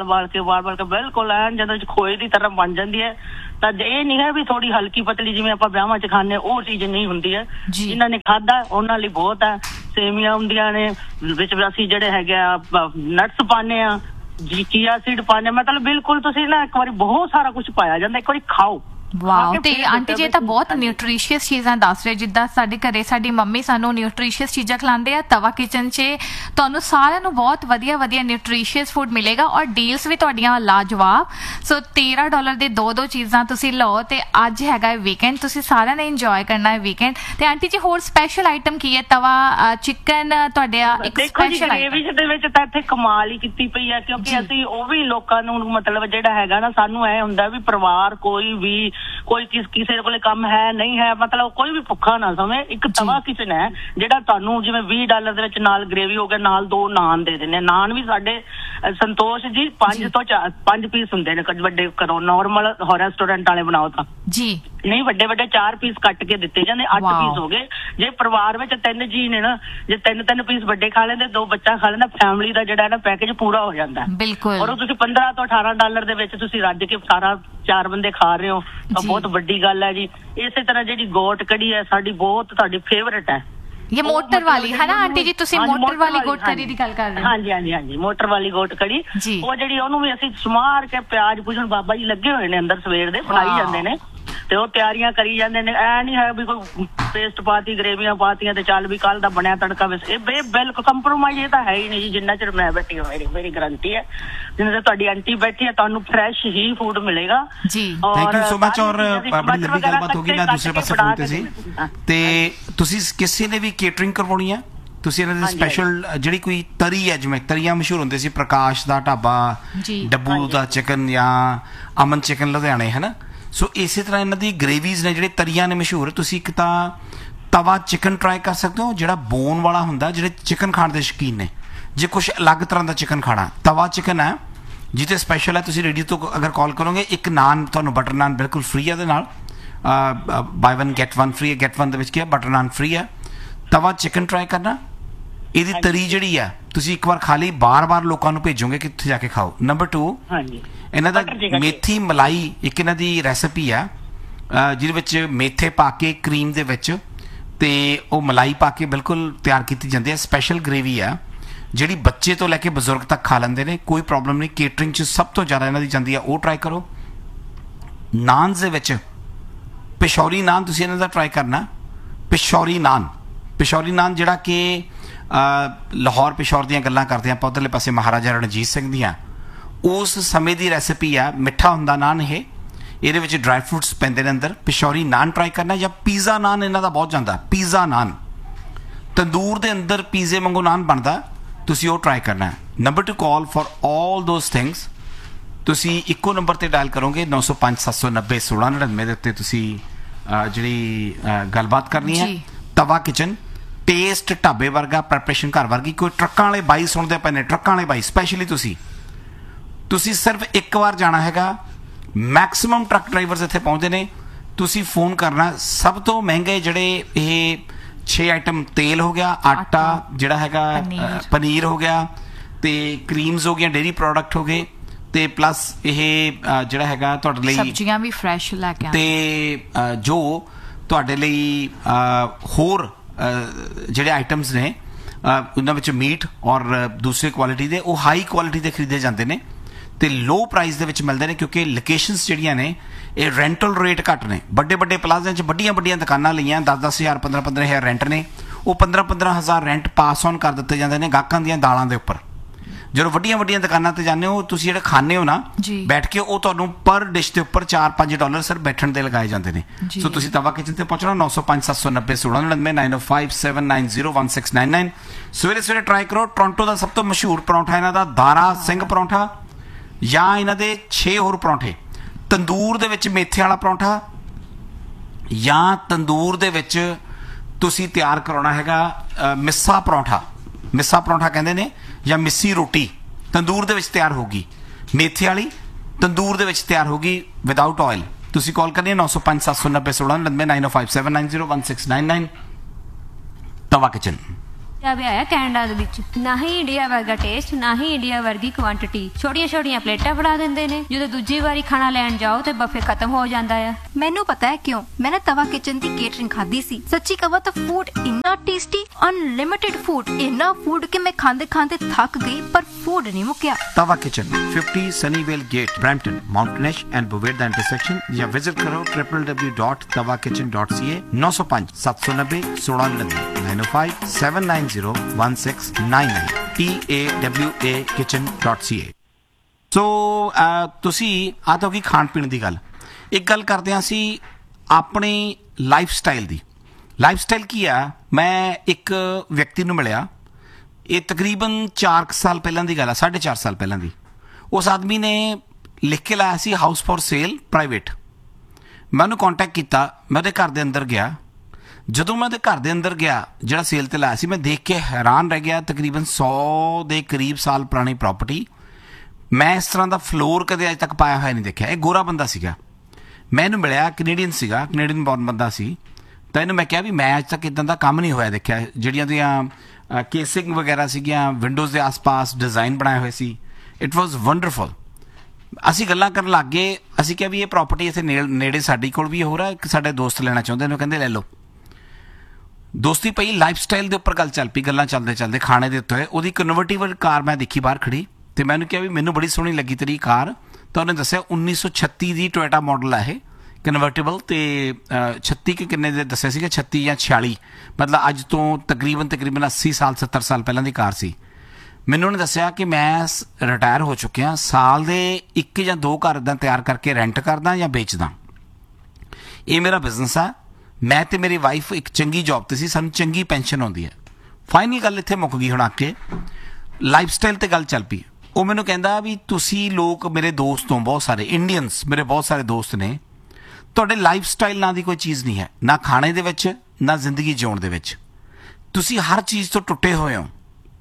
ਕੇ ਬਿਲਕੁਲ ਐਨ ਜਦੋਂ ਖੋਏ ਦੀ ਤਰ੍ਹਾਂ ਬਣ ਜਾਂਦੀ ਹੈ। ਤਾਂ ਇਹ ਨਹੀਂ ਹੈ ਵੀ ਥੋੜੀ ਹਲਕੀ ਪਤਲੀ ਜਿਵੇਂ ਆਪਾਂ ਵਿਆਹਾਂ 'ਚ ਖਾਂਦੇ, ਉਹ ਚੀਜ਼ ਨਹੀਂ ਹੁੰਦੀ ਹੈ। ਜਿਨ੍ਹਾਂ ਨੇ ਖਾਧਾ ਉਹਨਾਂ ਲਈ ਬਹੁਤ ਹੈ। ਸੇਵੀਆਂ ਹੁੰਦੀਆਂ ਨੇ ਵਿੱਚ, ਅਸੀਂ ਜਿਹੜੇ ਹੈਗੇ ਆ ਨਟਸ ਪਾਉਂਦੇ ਆ, ਚੀਆ ਸੀਡ ਪਾਉਂਦੇ, ਮਤਲਬ ਬਿਲਕੁਲ ਤੁਸੀਂ ਨਾ ਇੱਕ ਵਾਰੀ ਬਹੁਤ ਸਾਰਾ ਕੁਝ ਪਾਇਆ ਜਾਂਦਾ, ਇੱਕ ਵਾਰੀ ਖਾਓ। ਵਾਓ, ਤੇ ਆਂਟੀ ਜੀ ਤਾਂ ਬਹੁਤ ਨਿਊਟ੍ਰੀਸ਼ੀਅਸ ਚੀਜ਼ਾਂ ਦੱਸ ਰਹੇ, ਜਿੱਦਾਂ ਸਾਡੇ ਘਰੇ ਸਾਡੀ ਮੰਮੀ ਸਾਨੂੰ ਨਿਊਟ੍ਰੀਸ਼ੀਅਸ ਚੀਜ਼ਾਂ ਖਿਲਾਉਂਦੇ ਆ। ਤਵਾ ਕਿਚਨ 'ਚ ਤੁਹਾਨੂੰ ਸਾਰਿਆਂ ਨੂੰ ਬਹੁਤ ਵਧੀਆ ਨਿਊਟ੍ਰੀਸ਼ੀਅਸ ਫੂਡ ਮਿਲੇਗਾ ਔਰ ਡੀਲਸ ਵੀ ਤੁਹਾਡੀਆਂ ਲਾਜਵਾਬ। ਸੋ $13 ਦੇ 2 ਚੀਜ਼ਾਂ ਤੁਸੀਂ ਲਓ। ਤੇ ਅੱਜ ਹੈਗਾ ਵੀਕਐਂਡ, ਤੁਸੀਂ ਸਾਰਿਆਂ ਨੇ ਇੰਜੋਏ ਕਰਨਾ ਹੈ ਵੀਕਐਂਡ। ਤੇ ਆਂਟੀ ਜੀ ਹੋਰ ਸਪੈਸ਼ਲ ਆਈਟਮ ਕੀ ਹੈ? ਤਵਾ ਚਿਕਨ ਤੁਹਾਡੇ ਇੱਕ ਸਪੈਸ਼ਲ ਆਈਟਮ ਦੇ ਵਿੱਚ ਤਾਂ ਇੱਥੇ ਕਮਾਲ ਹੀ ਕੀਤੀ ਪਈ ਹੈ, ਕਿਉਂਕਿ ਅਸੀਂ ਉਹ ਵੀ ਲੋਕਾਂ ਨੂੰ ਮਤਲਬ ਜਿਹੜਾ ਹੈਗਾ ਨਾ, ਸਾਨੂੰ ਇਹ ਹੁੰਦਾ ਵੀ ਪਰਿਵਾਰ ਕੋਈ ਕਿਸੇ ਕੋਲੇ ਕੰਮ ਹੈ ਨਹੀਂ ਹੈ, ਮਤਲਬ ਕੋਈ ਵੀ ਭੁੱਖਾ ਨਾ ਸਵੇਂ। ਇੱਕ ਤਵਾ ਕਿਚਨ ਹੈ ਜਿਹੜਾ ਤੁਹਾਨੂੰ ਜਿਵੇਂ $20 ਦੇ ਵਿੱਚ ਨਾਲ ਗ੍ਰੇਵੀ ਹੋ ਗਿਆ, ਨਾਲ 2 ਨਾਨ ਦੇ ਦਿੰਦੇ। ਨਾਨ ਵੀ ਸਾਡੇ ਸੰਤੋਸ਼ ਜੀ 5 ਤੋਂ 5 ਪੀਸ ਹੁੰਦੇ ਨੇ, ਵੱਡੇ ਕਰੋ ਨਾਰਮਲ ਰੈਸਟੋਰੈਂਟ ਵਾਲੇ ਬਣਾਓ ਤਾਂ ਜੀ ਨਹੀਂ, ਵੱਡੇ 4 ਪੀਸ ਕੱਟ ਕੇ ਦਿੱਤੇ ਜਾਂਦੇ। 8 ਪੀਸ ਹੋ ਗਏ। ਜੇ ਪਰਿਵਾਰ ਵਿੱਚ 3 ਜੀ ਨੇ ਨਾ, ਜੇ 3 ਪੀਸ ਵੱਡੇ ਖਾ ਲੈਂਦੇ, 2 ਬੱਚਾ ਖਾ ਲੈਂਦਾ, ਫੈਮਿਲੀ ਦਾ ਜਿਹੜਾ ਨਾ ਪੈਕੇਜ ਪੂਰਾ ਹੋ ਜਾਂਦਾ ਬਿਲਕੁਲ। ਔਰ ਤੁਸੀਂ $15 ਤੋਂ $18 ਦੇ ਵਿੱਚ ਤੁਸੀਂ ਰੱਜ ਕੇ ਸਾਰਾ 4 ਬੰਦੇ ਖਾ ਰਹੇ ਹੋ ਤਾਂ ਬਹੁਤ ਵੱਡੀ ਗੱਲ ਹੈ ਜੀ। ਇਸੇ ਤਰ੍ਹਾਂ ਜਿਹੜੀ ਗੋਟ ਕੜੀ ਹੈ ਸਾਡੀ ਬਹੁਤ ਤੁਹਾਡੀ ਫੇਵਰੇਟ ਹੈ। ਇਹ ਮੋਟਰ ਵਾਲੀ ਹੈ ਨਾ ਆਂਟੀ ਜੀ, ਤੁਸੀਂ ਮੋਟਰ ਵਾਲੀ ਗੋਟ ਕੜੀ ਦੀ ਗੱਲ ਕਰ ਰਹੇ ਹੋ? ਹਾਂਜੀ, ਮੋਟਰ ਵਾਲੀ ਗੋਟ ਕੜੀ। ਉਹ ਜਿਹੜੀ ਉਹਨੂੰ ਵੀ ਅਸੀਂ ਸਮਾਰ ਕੇ ਪਿਆਜ਼ ਪੂਜਣ ਬਾਬਾ ਜੀ ਲੱਗੇ ਹੋਏ ਨੇ ਅੰਦਰ ਸਵੇਰ ਦੇ ਬਣਾਈ ਜਾਂਦੇ ਨੇ। ਤੇ ਉਹ ਤਿਆਰੀਆਂ ਕਰੀ ਜਾਂਦੇ ਨੇ। ਐ ਨਹੀਂ ਹੈ ਵੀ ਕੋਈ ਪੇਸਟ ਪਾਤੀ, ਗਰੇਵੀਆਂ ਪਾਤੀਆਂ ਤੇ ਚੱਲ ਵੀ ਕੱਲ ਦਾ ਬਣਿਆ ਤੜਕਾ ਬਸ। ਇਹ ਬਿਲਕੁਲ ਕੰਪਰੋਮਾਈਜ਼ ਇਹ ਤਾਂ ਹੈ ਹੀ ਨਹੀਂ ਜੀ। ਜਿੰਨਾ ਚਿਰ ਮੈਂ ਬੈਠੀ ਹਾਂ, ਮੇਰੀ ਗਰੰਟੀ ਹੈ, ਜਿੰਨਾ ਚਿਰ ਤੁਹਾਡੀ ਆਂਟੀ ਬੈਠੀ ਹੈ ਤੁਹਾਨੂੰ ਫਰੈਸ਼ ਹੀ ਫੂਡ ਮਿਲੇਗਾ ਜੀ। Thank you so much. ਔਰ ਬੜੀ ਲੰਬੀ ਗੱਲਬਾਤ ਹੋ ਗਈ, ਮੈਂ ਦੂਸਰੇ ਪਾਸੇ ਫੋਨ ਤੇ ਸੀ। ਤੇ ਤੁਸੀਂ ਕਿਸੇ ਨੇ ਵੀ ਕੇਟਰਿੰਗ ਕਰਵਾਉਣੀ ਹੈ, ਤੁਸੀਂ ਇਹਨਾਂ ਦੀ ਸਪੈਸ਼ਲ ਜਿਹੜੀ ਕੋਈ ਤਰੀ ਹੈ, ਜਿਵੇਂ ਤਰੀਆਂ ਮਸ਼ਹੂਰ ਹੁੰਦੇ ਸੀ, ਪ੍ਰਕਾਸ਼ ਦਾ ਢਾਬਾ, ਡੱਬੂ ਦਾ ਚਿਕਨ ਜਾਂ ਅਮਨ ਚਿਕਨ ਲੁਧਿਆਣੇ, ਹੈ ਨਾ। ਸੋ ਇਸੇ ਤਰ੍ਹਾਂ ਇਹਨਾਂ ਦੀ ਗ੍ਰੇਵੀਜ਼ ਨੇ ਜਿਹੜੇ ਤਰੀਆਂ ਨੇ ਮਸ਼ਹੂਰ। ਤੁਸੀਂ ਇੱਕ ਤਾਂ ਤਵਾ ਚਿਕਨ ਟਰਾਈ ਕਰ ਸਕਦੇ ਹੋ, ਜਿਹੜਾ ਬੋਨ ਵਾਲਾ ਹੁੰਦਾ, ਜਿਹੜੇ ਚਿਕਨ ਖਾਣ ਦੇ ਸ਼ੌਕੀਨ ਨੇ। ਜੇ ਕੁਛ ਅਲੱਗ ਤਰ੍ਹਾਂ ਦਾ ਚਿਕਨ ਖਾਣਾ, ਤਵਾ ਚਿਕਨ ਹੈ ਜਿਹਤੇ ਸਪੈਸ਼ਲ ਹੈ। ਤੁਸੀਂ ਰੇਡੀਓ ਤੋਂ ਅਗਰ ਕਾਲ ਕਰੋਗੇ, ਇੱਕ ਨਾਨ ਤੁਹਾਨੂੰ ਬਟਰ ਨਾਨ ਬਿਲਕੁਲ ਫ੍ਰੀ ਹੈ ਉਹਦੇ ਨਾਲ, ਬਾਈ 1 ਗੈਟ 1 ਫ੍ਰੀ ਹੈ। ਗੈਟ 1 ਦੇ ਵਿੱਚ ਕੀ ਹੈ, ਬਟਰ ਨਾਨ ਫ੍ਰੀ ਹੈ। ਤਵਾ ਚਿਕਨ ਟਰਾਈ ਕਰਨਾ। ਇਹਦੀ ਤਰੀ ਜਿਹੜੀ ਹੈ ਤੁਸੀਂ ਇੱਕ ਵਾਰ ਖਾ ਲਈ, ਬਾਰ-ਬਾਰ ਲੋਕਾਂ ਨੂੰ ਭੇਜੋਗੇ ਕਿ ਉੱਥੇ ਜਾ ਕੇ ਖਾਓ। ਨੰਬਰ 2, ਇਹਨਾਂ ਦਾ ਮੇਥੀ ਮਲਾਈ ਇੱਕ ਇਹਨਾਂ ਦੀ ਰੈਸਿਪੀ ਆ, ਜਿਹਦੇ ਵਿੱਚ ਮੇਥੇ ਪਾ ਕੇ ਕਰੀਮ ਦੇ ਵਿੱਚ ਤੇ ਉਹ ਮਲਾਈ ਪਾ ਕੇ ਬਿਲਕੁਲ ਤਿਆਰ ਕੀਤੀ ਜਾਂਦੀ ਹੈ। ਸਪੈਸ਼ਲ ਗ੍ਰੇਵੀ ਆ ਜਿਹੜੀ ਬੱਚੇ ਤੋਂ ਲੈ ਕੇ ਬਜ਼ੁਰਗ ਤੱਕ ਖਾ ਲੈਂਦੇ ਨੇ, ਕੋਈ ਪ੍ਰੋਬਲਮ ਨਹੀਂ। ਕੇਟਰਿੰਗ 'ਚ ਸਭ ਤੋਂ ਜ਼ਿਆਦਾ ਇਹਨਾਂ ਦੀ ਜਾਂਦੀ ਆ, ਉਹ ਟਰਾਈ ਕਰੋ। ਨਾਨਸ ਦੇ ਵਿੱਚ ਪਿਸ਼ੌਰੀ ਨਾਨ ਤੁਸੀਂ ਇਹਨਾਂ ਦਾ ਟਰਾਈ ਕਰਨਾ। ਪਿਸ਼ੌਰੀ ਨਾਨ ਜਿਹੜਾ ਕਿ ਲਾਹੌਰ ਪਿਸ਼ੌਰ ਦੀਆਂ ਗੱਲਾਂ ਕਰਦੇ ਹਾਂ ਆਪਾਂ, ਉੱਧਰਲੇ ਪਾਸੇ ਮਹਾਰਾਜਾ ਰਣਜੀਤ ਸਿੰਘ ਦੀਆਂ, ਉਸ ਸਮੇਂ ਦੀ ਰੈਸਿਪੀ ਆ। ਮਿੱਠਾ ਹੁੰਦਾ ਨਾਨ ਇਹ, ਇਹਦੇ ਵਿੱਚ ਡਰਾਈ ਫਰੂਟਸ ਪੈਂਦੇ ਨੇ ਅੰਦਰ। ਪਿਸ਼ੌਰੀ ਨਾਨ ਟਰਾਈ ਕਰਨਾ। ਜਾਂ ਪੀਜ਼ਾ ਨਾਨ ਇਹਨਾਂ ਦਾ ਬਹੁਤ ਜਾਂਦਾ, ਪੀਜ਼ਾ ਨਾਨ ਤੰਦੂਰ ਦੇ ਅੰਦਰ ਪੀਜ਼ੇ ਵਾਂਗੂ ਨਾਨ ਬਣਦਾ, ਤੁਸੀਂ ਉਹ ਟਰਾਈ ਕਰਨਾ। Number 2 call for all those things. ਤੁਸੀਂ ਇੱਕੋ ਨੰਬਰ ਤੇ ਡਾਇਲ ਕਰੋਗੇ 905 790 1699 ਦੇ ਉੱਤੇ ਤੁਸੀਂ ਜਿਹੜੀ ਗੱਲਬਾਤ ਕਰਨੀ ਹੈ। ਤਵਾ ਕਿਚਨ, ਟੇਸਟ ਢਾਬੇ ਵਰਗਾ, ਪ੍ਰੈਪਰੇਸ਼ਨ ਘਰ ਵਰਗੀ। ਕੋਈ ਟਰੱਕਾਂ ਵਾਲੇ ਬਾਈ ਸੁਣਦੇ ਪਏ ਨੇ, ਟਰੱਕਾਂ ਵਾਲੇ ਬਾਈ ਸਪੈਸ਼ਲੀ ਤੁਸੀਂ ਸਿਰਫ ਇੱਕ ਵਾਰ ਜਾਣਾ ਹੈਗਾ। ਮੈਕਸਿਮਮ ਟਰੱਕ ਡਰਾਈਵਰਸ ਇੱਥੇ ਪਹੁੰਚਦੇ ਨੇ। ਤੁਸੀਂ ਫੋਨ ਕਰਨਾ। ਸਭ ਤੋਂ ਮਹਿੰਗੇ ਜਿਹੜੇ ਇਹ 6 ਆਈਟਮ, ਤੇਲ ਹੋ ਗਿਆ, ਆਟਾ ਜਿਹੜਾ ਹੈਗਾ, ਪਨੀਰ ਹੋ ਗਿਆ, ਤੇ ਕਰੀਮਸ ਹੋ ਗਈਆਂ, ਡੇਰੀ ਪ੍ਰੋਡਕਟ ਹੋ ਗਏ, ਤੇ ਪਲੱਸ ਇਹ ਜਿਹੜਾ ਹੈਗਾ ਤੁਹਾਡੇ ਲਈ ਸਬਜ਼ੀਆਂ ਵੀ ਫਰੈਸ਼ ਲੈ ਕੇ ਤੇ ਜੋ ਤੁਹਾਡੇ ਲਈ ਹੋਰ ਜਿਹੜੇ ਆਈਟਮਸ ਨੇ ਉਹਨਾਂ ਵਿੱਚ ਮੀਟ ਔਰ ਦੂਸਰੀ ਕੁਆਲਿਟੀ ਦੇ, ਉਹ ਹਾਈ ਕੁਆਲਿਟੀ ਦੇ ਖਰੀਦੇ ਜਾਂਦੇ ਨੇ ਤੇ ਲੋ ਪ੍ਰਾਈਸ ਦੇ ਵਿੱਚ ਮਿਲਦੇ ਨੇ, ਕਿਉਂਕਿ ਲੋਕੇਸ਼ਨਸ ਜਿਹੜੀਆਂ ਨੇ ਇਹ ਰੈਂਟਲ ਰੇਟ ਘੱਟ ਨੇ। ਵੱਡੇ ਪਲਾਜ਼ਿਆਂ 'ਚ ਵੱਡੀਆਂ ਦੁਕਾਨਾਂ ਲਈਆਂ 10-10 ਹਜ਼ਾਰ 15-15 ਹਜ਼ਾਰ ਰੈਂਟ ਨੇ, ਉਹ 15-15 ਹਜ਼ਾਰ ਰੈਂਟ ਪਾਸ ਔਨ ਕਰ ਦਿੱਤੇ ਜਾਂਦੇ ਨੇ ਗਾਹਕਾਂ ਦੀਆਂ ਦਾਲਾਂ ਦੇ ਉੱਪਰ। ਜਦੋਂ ਵੱਡੀਆਂ ਦੁਕਾਨਾਂ ਤੇ ਜਾਂਦੇ ਹੋ, ਤੁਸੀਂ ਜਿਹੜਾ ਖਾਂਦੇ ਹੋ ਨਾ ਬੈਠ ਕੇ, ਉਹ ਤੁਹਾਨੂੰ ਪਰ ਡਿਸ਼ ਦੇ ਉੱਪਰ $4-5 ਸਿਰ ਬੈਠਣ ਦੇ ਲਗਾਏ ਜਾਂਦੇ ਨੇ। ਸੋ ਤੁਸੀਂ ਤਵਾ ਕਿਚਨ ਤੇ ਪਹੁੰਚਣਾ 905 790 1699 905 790 1699। ਸਵੇਰੇ ਟਰਾਈ ਕਰੋ। ਟੋਰਾਂਟੋ ਦਾ ਸਭ ਤੋਂ ਮਸ਼ਹੂਰ ਪਰੌਂਠਾ ਇਹਨਾਂ ਦਾ ਦਾਰਾ ਸਿੰਘ ਪਰੌਂਠਾ, ਜਾਂ ਇਹਨਾਂ ਦੇ 6 ਹੋਰ ਪਰੌਂਠੇ। ਤੰਦੂਰ ਦੇ ਵਿੱਚ ਮੇਥੇ ਵਾਲਾ ਪਰੌਂਠਾ, ਜਾਂ ਤੰਦੂਰ ਦੇ ਵਿੱਚ ਤੁਸੀਂ ਤਿਆਰ ਕਰਾਉਣਾ ਹੈਗਾ ਮਿੱਸਾ ਪਰੌਂਠਾ ਕਹਿੰਦੇ ਨੇ, ਜਾਂ ਮਿੱਸੀ ਰੋਟੀ ਤੰਦੂਰ ਦੇ ਵਿੱਚ ਤਿਆਰ ਹੋਗੀ। ਮੇਥੇ ਵਾਲੀ ਤੰਦੂਰ ਦੇ ਵਿੱਚ ਤਿਆਰ ਹੋਗੀ ਵਿਦਆਊਟ ਆਇਲ। ਤੁਸੀਂ ਕਾਲ ਕਰਨੀ ਹੈ 905 790 1699 905 790 1699। ਤਵਾ ਕਿਚਨ ਵੀ ਆਇਆ ਕੈਨੇਡਾ ਦੇ ਵਿੱਚ। ਨਾ ਹੀ ਇੰਡੀਆ ਵਰਗਾ ਟੇਸਟ, ਨਾ ਹੀ ਇੰਡੀਆ ਵਰਗੀ ਕੁਆਂਟੀਟੀ। ਛੋਟੀਆਂ ਪਲੇਟਾਂ ਫੜਾ ਦਿੰਦੇ ਨੇ, ਜਦੋਂ ਦੂਜੀ ਵਾਰੀ ਖਾਣਾ ਲੈਣ ਜਾਓ ਤੇ ਬਫੇ ਖਤਮ ਹੋ ਜਾਂਦਾ ਆ। ਮੈਨੂੰ ਪਤਾ ਹੈ ਕਿਉਂ। ਮੈंने ਤਵਾ ਕਿਚਨ ਦੀ ਕੇਟਰਿੰਗ ਖਾਧੀ ਸੀ। ਸੱਚੀ ਕਹਾਂ ਤਾਂ ਫੂਡ ਇੰਨਾ ਟੇਸਟੀ, ਅਨਲਿਮਿਟਿਡ ਫੂਡ, ਇੰਨਾ ਫੂਡ ਕਿ ਮੈਂ ਖਾਂਦੇ ਥੱਕ ਗਈ, ਪਰ ਫੂਡ ਨਹੀਂ ਮੁੱਕਿਆ। ਤਵਾ kitchen 50 ਸਨੀਵੇਲ gate, Brampton, ਮਾਊਂਟਨੈਸ਼ and ਬੁਵੇਟ the intersection, ਜਾਂ ਵਿਜ਼ਿਟ ਕਰੋ www.tavakitchen.ca 905 790 1699 905 790 1699 TAWAKitchen.ca। ਸੋ ਤੁਸੀਂ ਆ ਤਾਂ ਕੀ ਖਾਣ ਪੀਣ ਦੀ ਗੱਲ। ਇੱਕ ਗੱਲ ਕਰਦੇ ਹਾਂ ਅਸੀਂ ਆਪਣੀ ਲਾਈਫ ਸਟਾਈਲ ਦੀ। ਲਾਈਫ ਸਟਾਈਲ ਕੀ ਆ? ਮੈਂ ਇੱਕ ਵਿਅਕਤੀ ਨੂੰ ਮਿਲਿਆ, ਇਹ ਤਕਰੀਬਨ 4 ਸਾਲ ਪਹਿਲਾਂ ਦੀ ਗੱਲ ਆ, 4.5 ਸਾਲ ਪਹਿਲਾਂ ਦੀ। ਉਸ ਆਦਮੀ ਨੇ ਲਿਖ ਕੇ ਲਾਇਆ ਸੀ ਹਾਊਸ ਫॉर ਸੇਲ ਪ੍ਰਾਈਵੇਟ। ਮੈਂ ਉਹਨੂੰ ਕੰਟੈਕਟ ਕੀਤਾ, ਮੈਂ ਉਹਦੇ ਘਰ ਦੇ ਅੰਦਰ ਗਿਆ। ਜਦੋਂ ਮੈਂ ਉਹਦੇ ਘਰ ਦੇ ਅੰਦਰ ਗਿਆ ਜਿਹੜਾ ਸੇਲ ਤੇ ਲਾਇਆ ਸੀ, ਮੈਂ ਦੇਖ ਕੇ ਹੈਰਾਨ ਰਹਿ ਗਿਆ। ਤਕਰੀਬਨ 100 ਦੇ ਕਰੀਬ ਸਾਲ ਪੁਰਾਣੀ ਪ੍ਰਾਪਰਟੀ। ਮੈਂ ਇਸ ਤਰ੍ਹਾਂ ਦਾ ਫਲੋਰ ਕਦੇ ਅੱਜ ਤੱਕ ਪਾਇਆ ਹੋਇਆ ਨਹੀਂ ਦੇਖਿਆ। ਇਹ ਗੋਰਾ ਬੰਦਾ ਸੀਗਾ, ਮੈਂ ਇਹਨੂੰ ਮਿਲਿਆ, ਕੈਨੇਡੀਅਨ ਸੀਗਾ, ਕੈਨੇਡੀਅਨ ਬੌਰਨ ਬੰਦਾ ਸੀ। ਤਾਂ ਇਹਨੂੰ ਮੈਂ ਕਿਹਾ ਵੀ ਮੈਂ ਅੱਜ ਤੱਕ ਇੱਦਾਂ ਦਾ ਕੰਮ ਨਹੀਂ ਹੋਇਆ ਦੇਖਿਆ। ਜਿਹੜੀਆਂ ਦੀਆਂ ਕੇਸਿੰਗ ਵਗੈਰਾ ਸੀਗੀਆਂ, ਵਿੰਡੋਜ਼ ਦੇ ਆਸ-ਪਾਸ ਡਿਜ਼ਾਈਨ ਬਣਾਏ ਹੋਏ ਸੀ। It was wonderful. ਅਸੀਂ ਗੱਲਾਂ ਕਰਨ ਲੱਗ ਗਏ। ਅਸੀਂ ਕਿਹਾ ਵੀ ਇਹ ਪ੍ਰਾਪਰਟੀ ਇੱਥੇ ਨੇੜੇ ਸਾਡੀ ਕੋਲ ਵੀ ਹੋ ਰਿਹਾ, ਇੱਕ ਸਾਡੇ ਦੋਸਤ ਲੈਣਾ ਚਾਹੁੰਦੇ ਨੇ, ਕਹਿੰਦੇ ਲੈ ਲਓ। ਦੋਸਤੀ ਪਈ, ਲਾਈਫ ਸਟਾਈਲ ਦੇ ਉੱਪਰ ਗੱਲ ਚੱਲ ਪਈ। ਗੱਲਾਂ ਚੱਲਦੇ ਖਾਣੇ ਦੇ ਉੱਤੇ ਉਹਦੀ ਕਨਵਰਟੀਬਲ ਕਾਰ ਮੈਂ ਦੇਖੀ ਬਾਹਰ ਖੜੀ, ਤੇ ਮੈਨੂੰ ਕਿਹਾ ਵੀ ਮੈਨੂੰ ਬੜੀ ਸੋਹਣੀ ਲੱਗੀ ਤੇਰੀ ਕਾਰ। ਤਾਂ ਉਹਨੇ ਦੱਸਿਆ 1936 ਦੀ ਟੋਇਟਾ ਮਾਡਲ ਆ ਇਹ। ਕਨਵਰਟੇਬਲ ਤੇ 36 ਕਿ ਕਿੰਨੇ ਦੇ ਦੱਸਿਆ ਸੀਗਾ 36 ਜਾਂ 46 ਮਤਲਬ ਅੱਜ ਤੋਂ ਤਕਰੀਬਨ 80 ਸਾਲ 70 ਸਾਲ ਪਹਿਲਾਂ ਦੀ ਕਾਰ ਸੀ। ਮੈਨੂੰ ਉਹਨੇ ਦੱਸਿਆ ਕਿ ਮੈਂ ਰਿਟਾਇਰ ਹੋ ਚੁੱਕਿਆ, ਸਾਲ ਦੇ 1 ਜਾਂ 2 ਘਰ ਇੱਦਾਂ ਤਿਆਰ ਕਰਕੇ ਰੈਂਟ ਕਰਦਾ ਜਾਂ ਵੇਚਦਾ, ਇਹ ਮੇਰਾ ਬਿਜ਼ਨਸ ਆ। ਮੈਂ ਤੇ ਮੇਰੀ ਵਾਈਫ ਇੱਕ ਚੰਗੀ ਜੌਬ ਤੇ ਸੀ, ਸਾਨੂੰ ਚੰਗੀ ਪੈਨਸ਼ਨ ਆਉਂਦੀ ਹੈ। ਫਾਈਨਲੀ ਗੱਲ ਇੱਥੇ ਮੁੱਕ ਗਈ। ਹੁਣ ਆ ਕੇ ਲਾਈਫ ਸਟਾਈਲ ਤੇ ਗੱਲ ਚੱਲ ਪਈ। ਉਹ ਮੈਨੂੰ ਕਹਿੰਦਾ ਵੀ ਤੁਸੀਂ ਲੋਕ, ਮੇਰੇ ਦੋਸਤ ਹੋ ਬਹੁਤ ਸਾਰੇ ਇੰਡੀਅਨਸ, ਮੇਰੇ ਬਹੁਤ ਸਾਰੇ ਦੋਸਤ ਨੇ, ਤੁਹਾਡੇ ਲਾਈਫ ਸਟਾਈਲ ਨਾਂ ਦੀ ਕੋਈ ਚੀਜ਼ ਨਹੀਂ ਹੈ, ਨਾ ਖਾਣੇ ਦੇ ਵਿੱਚ ਨਾ ਜ਼ਿੰਦਗੀ ਜਿਉਣ ਦੇ ਵਿੱਚ। ਤੁਸੀਂ ਹਰ ਚੀਜ਼ ਤੋਂ ਟੁੱਟੇ ਹੋਏ ਹੋ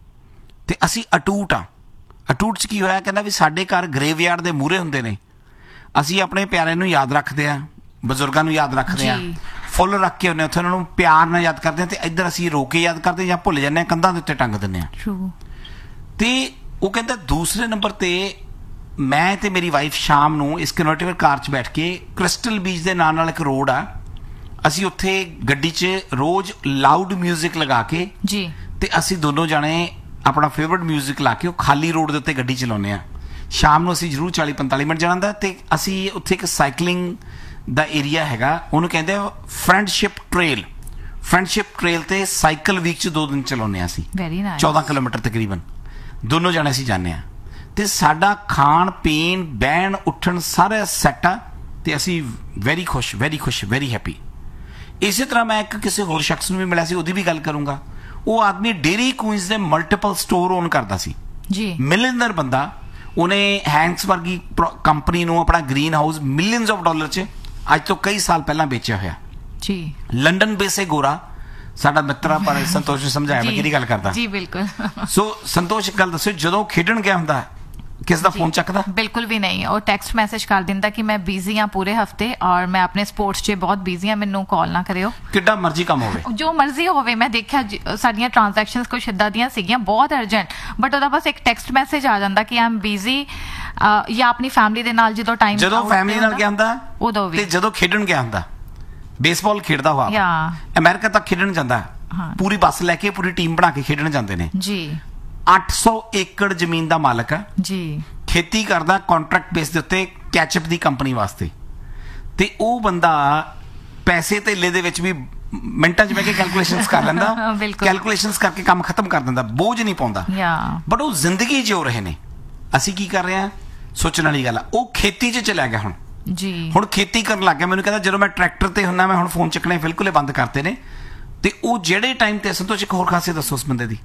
ਤੇ ਅਸੀਂ ਅਟੂਟ ਆ। ਅਟੂਟ 'ਚ ਕੀ ਹੋਇਆ? ਕਹਿੰਦਾ ਵੀ ਸਾਡੇ ਘਰ ਗਰੇਵਯਾਰਡ ਦੇ ਮੂਹਰੇ ਹੁੰਦੇ ਨੇ, ਅਸੀਂ ਆਪਣੇ ਪਿਆਰਿਆਂ ਨੂੰ ਯਾਦ ਰੱਖਦੇ ਆ, ਬਜ਼ੁਰਗਾਂ ਨੂੰ ਯਾਦ ਰੱਖਦੇ ਆ, ਫੁੱਲ ਰੱਖ ਕੇ ਉਹਨੇ ਉੱਥੇ ਉਹਨਾਂ ਨੂੰ ਪਿਆਰ ਨਾਲ ਯਾਦ ਕਰਦੇ ਆ, ਤੇ ਇੱਧਰ ਅਸੀਂ ਰੋ ਕੇ ਯਾਦ ਕਰਦੇ ਜਾਂ ਭੁੱਲ ਜਾਂਦੇ ਆ, ਕੰਧਾਂ ਦੇ ਉੱਤੇ ਟੰਗ ਦਿੰਦੇ ਆ। ਤੇ ਉਹ ਕਹਿੰਦਾ ਦੂਸਰੇ ਨੰਬਰ ਤੇ ਮੈਂ ਤੇ ਮੇਰੀ ਵਾਈਫ ਸ਼ਾਮ ਨੂੰ ਇਸ ਕਨਵਰਟੇਬਲ ਕਾਰ 'ਚ ਬੈਠ ਕੇ ਕ੍ਰਿਸਟਲ ਬੀਚ ਦੇ ਨਾਲ ਇੱਕ ਰੋਡ ਆ, ਅਸੀਂ ਉੱਥੇ ਗੱਡੀ 'ਚ ਰੋਜ਼ ਲਾਊਡ ਮਿਊਜ਼ਿਕ ਲਗਾ ਕੇ ਜੀ ਤੇ ਅਸੀਂ ਦੋਨੋਂ ਜਾਣੇ ਆਪਣਾ ਫੇਵਰਟ ਮਿਊਜ਼ਿਕ ਲਾ ਕੇ ਉਹ ਖਾਲੀ ਰੋਡ ਦੇ ਉੱਤੇ ਗੱਡੀ ਚਲਾਉਂਦੇ ਆ। ਸ਼ਾਮ ਨੂੰ ਅਸੀਂ ਜ਼ਰੂਰ 40-45 ਮਿੰਟ ਜਾਣਾ ਹੁੰਦਾ। ਤੇ ਅਸੀਂ ਉੱਥੇ ਇੱਕ ਸਾਈਕਲਿੰਗ ਦਾ ਏਰੀਆ ਹੈਗਾ, ਉਹਨੂੰ ਕਹਿੰਦੇ ਆ ਫਰੈਂਡਸ਼ਿਪ ਟ੍ਰੇਲ। ਫਰੈਂਡਸ਼ਿਪ ਟ੍ਰੇਲ ਤੇ ਸਾਈਕਲ ਵੀਕ 'ਚ 2 ਦਿਨ ਚਲਾਉਂਦੇ ਆ ਅਸੀਂ, 14 ਕਿਲੋਮੀਟਰ ਤਕਰੀਬਨ ਦੋਨੋਂ ਜਾਣੇ ਅਸੀਂ ਜਾਂਦੇ ਆ। ਤੇ ਸਾਡਾ ਖਾਣ ਪੀਣ ਬਹਿਣ ਉੱਠਣ ਸਾਰਾ ਸੈੱਟ ਆ ਤੇ ਅਸੀਂ ਵੈਰੀ ਖੁਸ਼ ਵੈਰੀ ਹੈਪੀ। ਇਸੇ ਤਰ੍ਹਾਂ ਮੈਂ ਇੱਕ ਕਿਸੇ ਹੋਰ ਸ਼ਖਸ ਨੂੰ ਵੀ ਮਿਲਿਆ ਸੀ, ਉਹਦੀ ਵੀ ਗੱਲ ਕਰੂੰਗਾ। ਉਹ ਆਦਮੀ ਡੇਰੀ ਕੁਈਨਸ ਦੇ ਮਲਟੀਪਲ ਸਟੋਰ ਓਨ ਕਰਦਾ ਸੀ ਜੀ, ਮਿਲੀਅਨਰ ਬੰਦਾ। ਉਹਨੇ ਹੈਂਕਸ ਵਰਗੀ ਕੰਪਨੀ ਨੂੰ ਆਪਣਾ green house millions of dollar 'ਚ ਅੱਜ ਤੋਂ ਕਈ ਸਾਲ ਪਹਿਲਾਂ ਵੇਚਿਆ ਹੋਇਆ ਜੀ। ਲੰਡਨ ਬੇਸੇ ਗੋਰਾ ਸਾਡਾ ਮਿੱਤਰ ਆ, ਪਰ ਸੰਤੋਸ਼ ਨੂੰ ਸਮਝਾਇਆ ਮੈਂ ਕਿਹੜੀ ਗੱਲ ਕਰਦਾ ਜੀ। ਬਿਲਕੁਲ। ਸੋ ਸੰਤੋਸ਼ ਇੱਕ ਗੱਲ ਦੱਸੋ, ਜਦੋਂ ਖੇਡਣ ਗਿਆ ਹੁੰਦਾ ਕਿਸ ਦਾ ਫੋਨ ਚੱਕਦਾ? ਬਿਲਕੁਲ ਵੀ ਨਹੀਂ। ਉਹ ਟੈਕਸਟ ਮੈਸੇਜ ਕਰ ਦਿੰਦਾ ਕਿ ਮੈਂ ਬਿਜ਼ੀ ਆ ਪੂਰੇ ਹਫਤੇ ਔਰ ਮੈਂ ਆਪਣੇ ਸਪੋਰਟਸ 'ਚ ਬਹੁਤ ਬਿਜ਼ੀ ਆ, ਮੈਨੂੰ ਕਾਲ ਨਾ ਕਰਿਓ। ਕਿੱਡਾ ਮਰਜ਼ੀ ਕੰਮ ਹੋਵੇ, ਜੋ ਮਰਜ਼ੀ ਹੋਵੇ। ਮੈਂ ਦੇਖਿਆ ਸਾਡੀਆਂ ਟ੍ਰਾਂਜੈਕਸ਼ਨਸ ਕੁਛ ਇੱਦਾਂ ਦੀਆਂ ਸੀਗੀਆਂ ਬਹੁਤ ਅਰਜੈਂਟ, ਬਟ ਉਹਦਾ ਬਸ ਇੱਕ ਟੈਕਸਟ ਮੈਸੇਜ ਆ ਜਾਂਦਾ ਕਿ ਆਮ ਬਿਜ਼ੀ, ਜਾਂ ਆਪਣੀ ਫੈਮਿਲੀ ਦੇ ਨਾਲ ਜਦੋਂ ਟਾਈਮ, ਜਦੋਂ ਫੈਮਿਲੀ ਨਾਲ ਗਿਆ ਹੁੰਦਾ ਉਦੋਂ ਵੀ, ਤੇ ਜਦੋਂ ਖੇਡਣ ਗਿਆ ਹੁੰਦਾ, ਬੇਸਬਾਲ ਖੇਡਦਾ ਹੋਇਆ ਅਮਰੀਕਾ ਤੱਕ ਖੇਡਣ ਜਾਂਦਾ, ਪੂਰੀ ਬੱਸ ਲੈ ਕੇ ਪੂਰੀ ਟੀਮ ਬਣਾ ਕੇ ਖੇਡਣ ਜਾਂਦੇ ਨੇ ਜੀ। 800 ਏਕੜ ਜ਼ਮੀਨ ਦਾ ਮਾਲਕ ਆ ਜੀ, ਖੇਤੀ ਕਰਦਾ ਕੰਟਰੈਕਟ ਬੇਸ ਦੇ ਉੱਤੇ ਕੈਚਅਪ ਦੀ ਕੰਪਨੀ ਵਾਸਤੇ। ਤੇ ਉਹ ਬੰਦਾ ਪੈਸੇ ਧੇਲੇ ਦੇ ਵਿੱਚ ਵੀ ਮਿੰਟਾਂ 'ਚ ਬਹਿ ਕੇ ਕੈਲਕੂਲੇਸ਼ਨਸ ਕਰ ਲੈਂਦਾ, ਕੈਲਕੂਲੇਸ਼ਨਸ ਕਰਕੇ ਕੰਮ ਖਤਮ ਕਰ ਦਿੰਦਾ, ਬੋਝ ਨਹੀਂ ਪਾਉਂਦਾ। ਬਟ ਉਹ ਜ਼ਿੰਦਗੀ ਜਿਉ ਰਹੇ ਨੇ, ਅਸੀਂ ਕੀ ਕਰ ਰਹੇ ਹਾਂ ਸੋਚਣ ਵਾਲੀ ਗੱਲ ਆ। ਉਹ ਖੇਤੀ 'ਚ ਚਲਿਆ ਗਿਆ ਹੁਣ ਜੀ, ਹੁਣ ਖੇਤੀ ਕਰਨ ਲੱਗ ਗਿਆ। ਮੈਨੂੰ ਕਹਿੰਦਾ ਜਦੋਂ ਮੈਂ ਟਰੈਕਟਰ ਤੇ ਹੁੰਨਾ ਮੈਂ ਹੁਣ ਫੋਨ ਚੱਕਣੇ ਬਿਲਕੁਲ ਬੰਦ ਕਰਤੇ ਨੇ। ਤੇ ਉਹ ਜਿਹੜੇ ਟਾਈਮ ਤੇ ਸੰਤੋਸ਼, ਇੱਕ ਹੋਰ ਖਾਸੀਅਤ ਦੱਸੋ ਉਸ ਬੰਦੇ ਦੀ।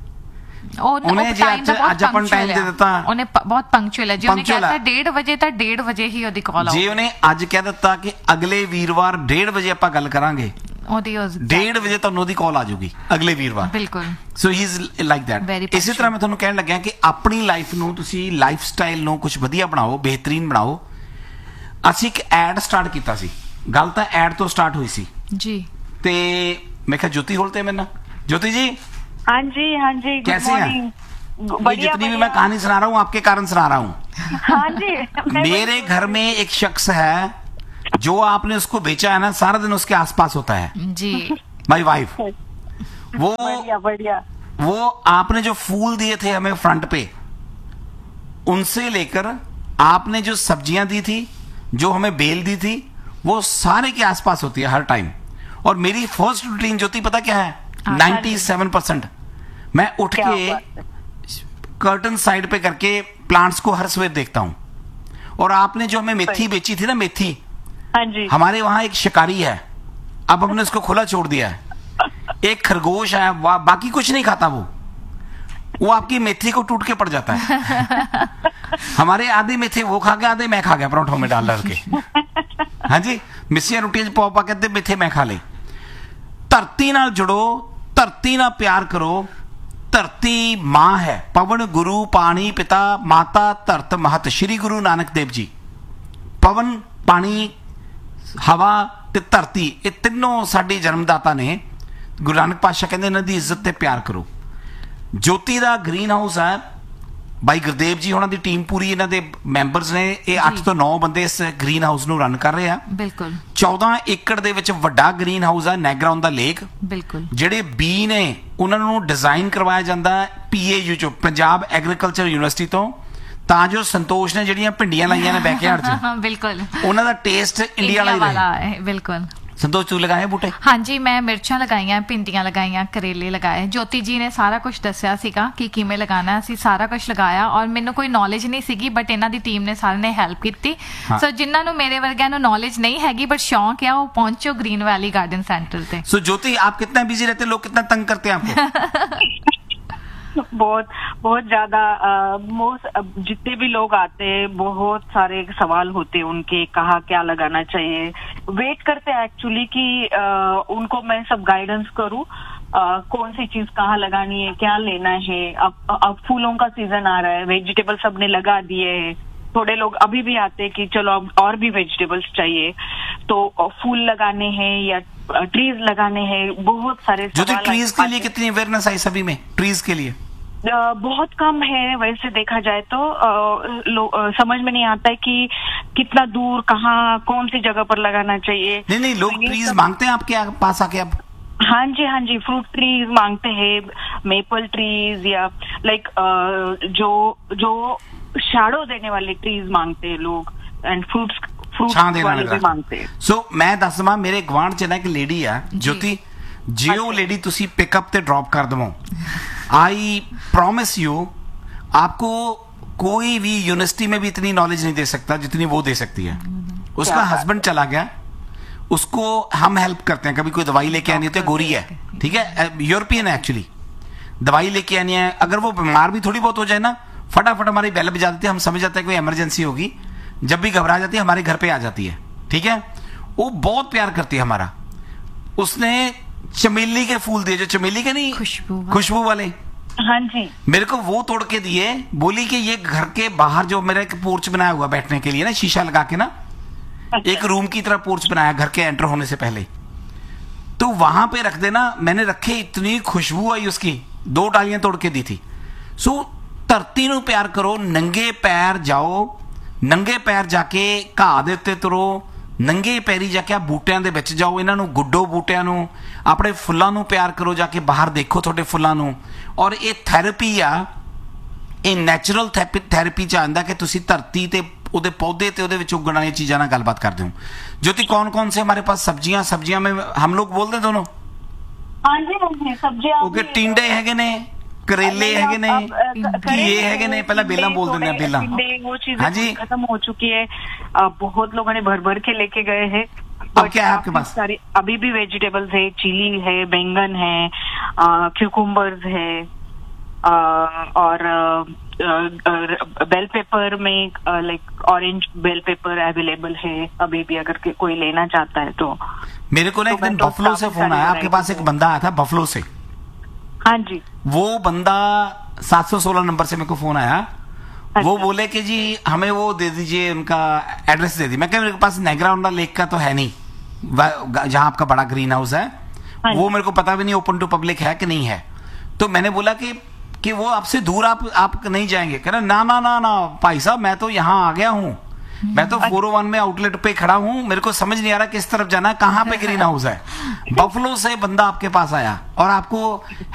ਉਹਨੇ ਜੀ ਅੱਜ ਆਪਾਂ ਟਾਈਮ ਦੇ ਦਿੱਤਾ, ਉਹਨੇ ਬਹੁਤ ਪੰਕਚੁਅਲ ਹੈ ਜੀ। ਉਹਨੇ ਕਿਹਾ 1:30 ਵਜੇ ਤਾਂ 1:30 ਵਜੇ ਹੀ ਉਹਦੀ ਕਾਲ ਆਉ ਜੀ। ਉਹਨੇ ਅੱਜ ਕਹਿ ਦਿੱਤਾ ਕਿ ਅਗਲੇ ਵੀਰਵਾਰ 1:30 ਵਜੇ ਆਪਾਂ ਗੱਲ ਕਰਾਂਗੇ, 1:30 ਵਜੇ ਤੁਹਾਨੂੰ ਉਹਦੀ ਕਾਲ ਆ ਜਾਊਗੀ ਅਗਲੇ ਵੀਰਵਾਰ। ਬਿਲਕੁਲ। ਸੋ ਹੀ ਇਜ਼ ਲਾਈਕ ਦੈਟ। ਇਸੇ ਤਰ੍ਹਾਂ ਮੈਂ ਤੁਹਾਨੂੰ ਕਹਿਣ ਲੱਗਿਆ ਕਿ ਆਪਣੀ ਲਾਈਫ ਨੂੰ ਤੁਸੀਂ ਲਾਈਫ ਸਟਾਈਲ ਨੂੰ ਕੁਝ ਵਧੀਆ ਬਣਾਓ, ਬਿਹਤਰੀਨ ਬਣਾਓ। ਅਸੀਂ ਇੱਕ ਐਡ ਸਟਾਰਟ ਕੀਤਾ ਸੀ, ਗੱਲ ਤਾਂ ਐਡ ਤੋਂ ਸਟਾਰਟ ਹੋਈ ਸੀ ਜੀ। ਤੇ मैं क्या ज्योति बोलते हैं मेरा? ज्योति जी हाँ जी कैसे हैं? जितनी भी मैं कहानी सुना रहा हूँ आपके कारण सुना रहा हूँ। हाँ जी। मेरे घर में एक शख्स है जो आपने उसको बेचा है ना, सारा दिन उसके आसपास होता है जी, माई वाइफ। वो बढ़िया। वो आपने जो फूल दिए थे हमें फ्रंट पे, उनसे लेकर आपने जो सब्जियां दी थी, जो हमें बेल दी थी, वो सारे के आसपास होती है हर टाइम। और मेरी फर्स्ट रूटीन ज्योति पता क्या है? 97% मैं उठ के कर्टन साइड पे करके प्लांट्स को हर सवेर देखता हूं। और आपने जो हमें मेथी बेची थी ना, मेथी, हाँ जी, हमारे वहां एक शिकारी है, अब हमने उसको खुला छोड़ दिया है। एक खरगोश है, बाकी कुछ नहीं खाता, वो आपकी मेथी को टूट के पड़ जाता है। हमारे आधे मेथी वो खा गया, आधे मैं खा गया परोठों में डाल डाल के। हाँ जी, मिसिया रोटियां च पा कहते मेथे मैं खा ले। धरती नाल जुड़ो, धरती नाल प्यार करो। धरती मां है, पवन गुरु पानी पिता माता धरत महत। श्री गुरु नानक देव जी, पवन पानी हवा ते धरती, ये तीनों साडे जन्मदाता ने। गुरु नानक पातशाह कहंदे इन्हां दी इज्जत ते प्यार करो। ज्योति दा ग्रीन हाउस है, भाई गुरदेव जी होना दी टीम पूरी, इन्हां दे मैंबर्स ने, ये 8 ਤੋਂ 9 ਬੰਦੇ ਇਸ ਗ੍ਰੀਨ ਹਾਊਸ ਨੂੰ ਰਨ ਕਰ ਰਹੇ ਆ। ਬਿਲਕੁਲ 14 ਏਕੜ ਦੇ ਵਿੱਚ ਵੱਡਾ ਗ੍ਰੀਨ ਹਾਊਸ ਆ, ਨੈਗਰਾ ਔਨ ਦਾ ਲੇਕ। ਬਿਲਕੁਲ ਜਿਹੜੇ ਬੀ ਨੇ ਉਹਨਾਂ ਨੂੰ ਡਿਜ਼ਾਈਨ ਕਰਵਾਇਆ ਜਾਂਦਾ PAU ਚੋਂ, ਪੰਜਾਬ ਐਗਰੀਕਲਚਰ ਯੂਨੀਵਰਸਿਟੀ ਤੋਂ, ਤਾਂ ਜੋ ਸੰਤੋਸ਼ ਨੇ ਜਿਹੜੀਆਂ ਭਿੰਡੀਆਂ ਲਾਈਆਂ ਨੇ ਬੈਕਯਾਰਡ 'ਚ ਬਿਲਕੁਲ ਉਹਨਾਂ ਦਾ ਟੇਸਟ ਇੰਡੀਆ ਵਾਲਾ ਹੀ ਰਹੇ। ਬਿਲਕੁਲ। ਸੰਤੋਸ਼ ਤੂੰ ਲਗਾਏ ਬੂਟੇ? ਹਾਂਜੀ, ਮੈਂ ਮਿਰਚਾਂ ਲਗਾਈਆਂ, ਭਿੰਡੀਆਂ ਲਗਾਈਆਂ, ਕਰੇਲੇ ਲਗਾਏ। ਜੋਤੀ ਜੀ ਨੇ ਸਾਰਾ ਕੁਝ ਦੱਸਿਆ ਸੀਗਾ ਕਿ ਕਿਵੇਂ ਲਗਾਉਣਾ, ਅਸੀਂ ਸਾਰਾ ਕੁਝ ਲਗਾਇਆ ਔਰ ਮੈਨੂੰ ਕੋਈ ਨੌਲੇਜ ਨਹੀਂ ਸੀਗੀ ਬਟ ਇਹਨਾਂ ਦੀ ਟੀਮ ਨੇ ਸਾਰਿਆਂ ਨੇ ਹੈਲਪ ਕੀਤੀ। ਸੋ ਜਿਨ੍ਹਾਂ ਨੂੰ ਮੇਰੇ ਵਰਗਿਆਂ ਨੂੰ ਨੌਲੇਜ ਨਹੀਂ ਹੈਗੀ ਬਟ ਸ਼ੌਂਕ ਆ, ਉਹ ਪਹੁੰਚੋ ग्रीन वैली गार्डन सेंटर पे। सो ज्योति, आप कितना बिजी रहते हैं, लोग कितना तंग करते हैं आपको? बहुत ज्यादा। जितने भी लोग आते हैं बहुत सारे सवाल होते हैं उनके, कहाँ क्या लगाना चाहिए, वेट करते हैं एक्चुअली कि उनको मैं सब गाइडेंस करूँ, कौन सी चीज कहाँ लगानी है, क्या लेना है। अब फूलों का सीजन आ रहा है, वेजिटेबल सबने लगा दिए हैं। थोड़े लोग अभी भी आते हैं कि चलो अब और भी वेजिटेबल्स चाहिए, तो फूल लगाने हैं या ट्रीज लगाने हैं। बहुत सारे जो ट्रीज के लिए कितनी अवेयरनेस आई सभी में? ट्रीज के लिए बहुत कम है वैसे देखा जाए तो। समझ में नहीं आता है कि कितना दूर कहाँ कौन सी जगह पर लगाना चाहिए। नहीं, लोग ट्रीज मांगते हैं आपके पास आके अब? हाँ जी, फ्रूट ट्रीज मांगते हैं, मेपल ट्रीज या लाइक जो शैडो देने वाले ट्रीज मांगते हैं लोग, एंड फ्रूट्स वाले भी मांगते हैं। सो मैं दस दवां, मेरे गवांढ च ना एक लेडी है ज्योति, जियो लेडी तुसी पिकअप ते ड्रॉप कर दवो, आई प्रॉमिस यू आपको कोई भी यूनिवर्सिटी में भी इतनी नॉलेज नहीं दे सकता जितनी वो दे सकती है। उसका हस्बैंड चला गया, उसको हम हेल्प करते हैं। कभी कोई दवाई लेके आनी होती है, गोरी है, ठीक है, यूरोपियन है एक्चुअली, दवाई लेके आनी है, अगर वो बीमार भी थोड़ी बहुत हो जाए ना, फटाफट हमारी बेल बजा देती है, हम समझ जाते हैं कोई इमरजेंसी होगी। जब भी घबरा जाती है हमारे घर पे आ जाती है, ठीक है। वो बहुत प्यार करती है हमारा। उसने चमेली के फूल दिए, जो चमेली के नहीं, खुशबू वाले, हाँ जी, मेरे को वो तोड़ के दिए। बोली कि ये घर के बाहर जो मेरा एक पोर्च बनाया हुआ बैठने के लिए ना, शीशा लगा के ना, एक रूम की तरह पोर्च बनाया घर के एंटर होने से पहले, तो वहां पे रख देना। मैंने रखे, इतनी खुशबू आई उसकी, 2 डालियां तोड़ के दी थी। सो धरती नूं प्यार करो, नंगे पैर जाओ, नंगे पैर जाके घाह दे उत्ते तुरो, नंगे पैरी जाके बूटियां दे विच जाओ, इन्हां नूं गुड्डो, बूटियां नूं, अपने फुल्लां नूं प्यार करो, जाके बाहर देखो तुहाडे फुल्लां नूं। और ये थैरेपी आ, ये नैचुरल थैरेपी च आंदा कि तुसीं धरती ते ਉਹਦੇ पौधे ਤੇ ਉਹਦੇ ਵਿੱਚ उगण वाली चीज़ों ਨਾਲ गलबात करते हो। ज्योति, कौन कौन से हमारे पास सब्जियां में हम लोग बोलते हैं दोनों? हाँ जी, सब्जियां ओके, टिंडे हैगे ने, करेले हैगे ने, घीए हैगे ने, पहला बेला बोल देंगे, बेला। वो चीजें खत्म हो चुकी है, बहुत लोगों ने भर भर के लेके गए हैं। अब क्या है आपके पास? सारी अभी भी वेजिटेबल्स है, चिली है, बैंगन है, क्यूकुम्बर्स है, और बेल पेपर में like orange bell pepper available है अभी भी, अगर कोई लेना चाहता है तो। मेरे को ना एक दिन बफलो से फोन आया, आपके पास एक बंदा आया था बफलो से। हाँ जी, वो बंदा 716 नंबर से मेरे को फोन आया। वो बोले कि जी हमें वो दे दीजिए, उनका एड्रेस दे दी। मैं कहा मेरे पास नायग्रा लेक का तो है नहीं, जहां आपका बड़ा ग्रीन हाउस है, वो मेरे को पता भी नहीं ओपन टू पब्लिक है कि नहीं है। तो मैंने बोला कि वो आपसे दूर आप नहीं जाएंगे। कह रहा ना ना ना ना भाई साहब, मैं तो यहाँ आ गया हूँ, मैं तो 401 में आउटलेट पे खड़ा हूँ, मेरे को समझ नहीं आ रहा किस तरफ जाना है, कहाँ पे ग्रीन हाउस है। बफलो से बंदा आपके पास आया और आपको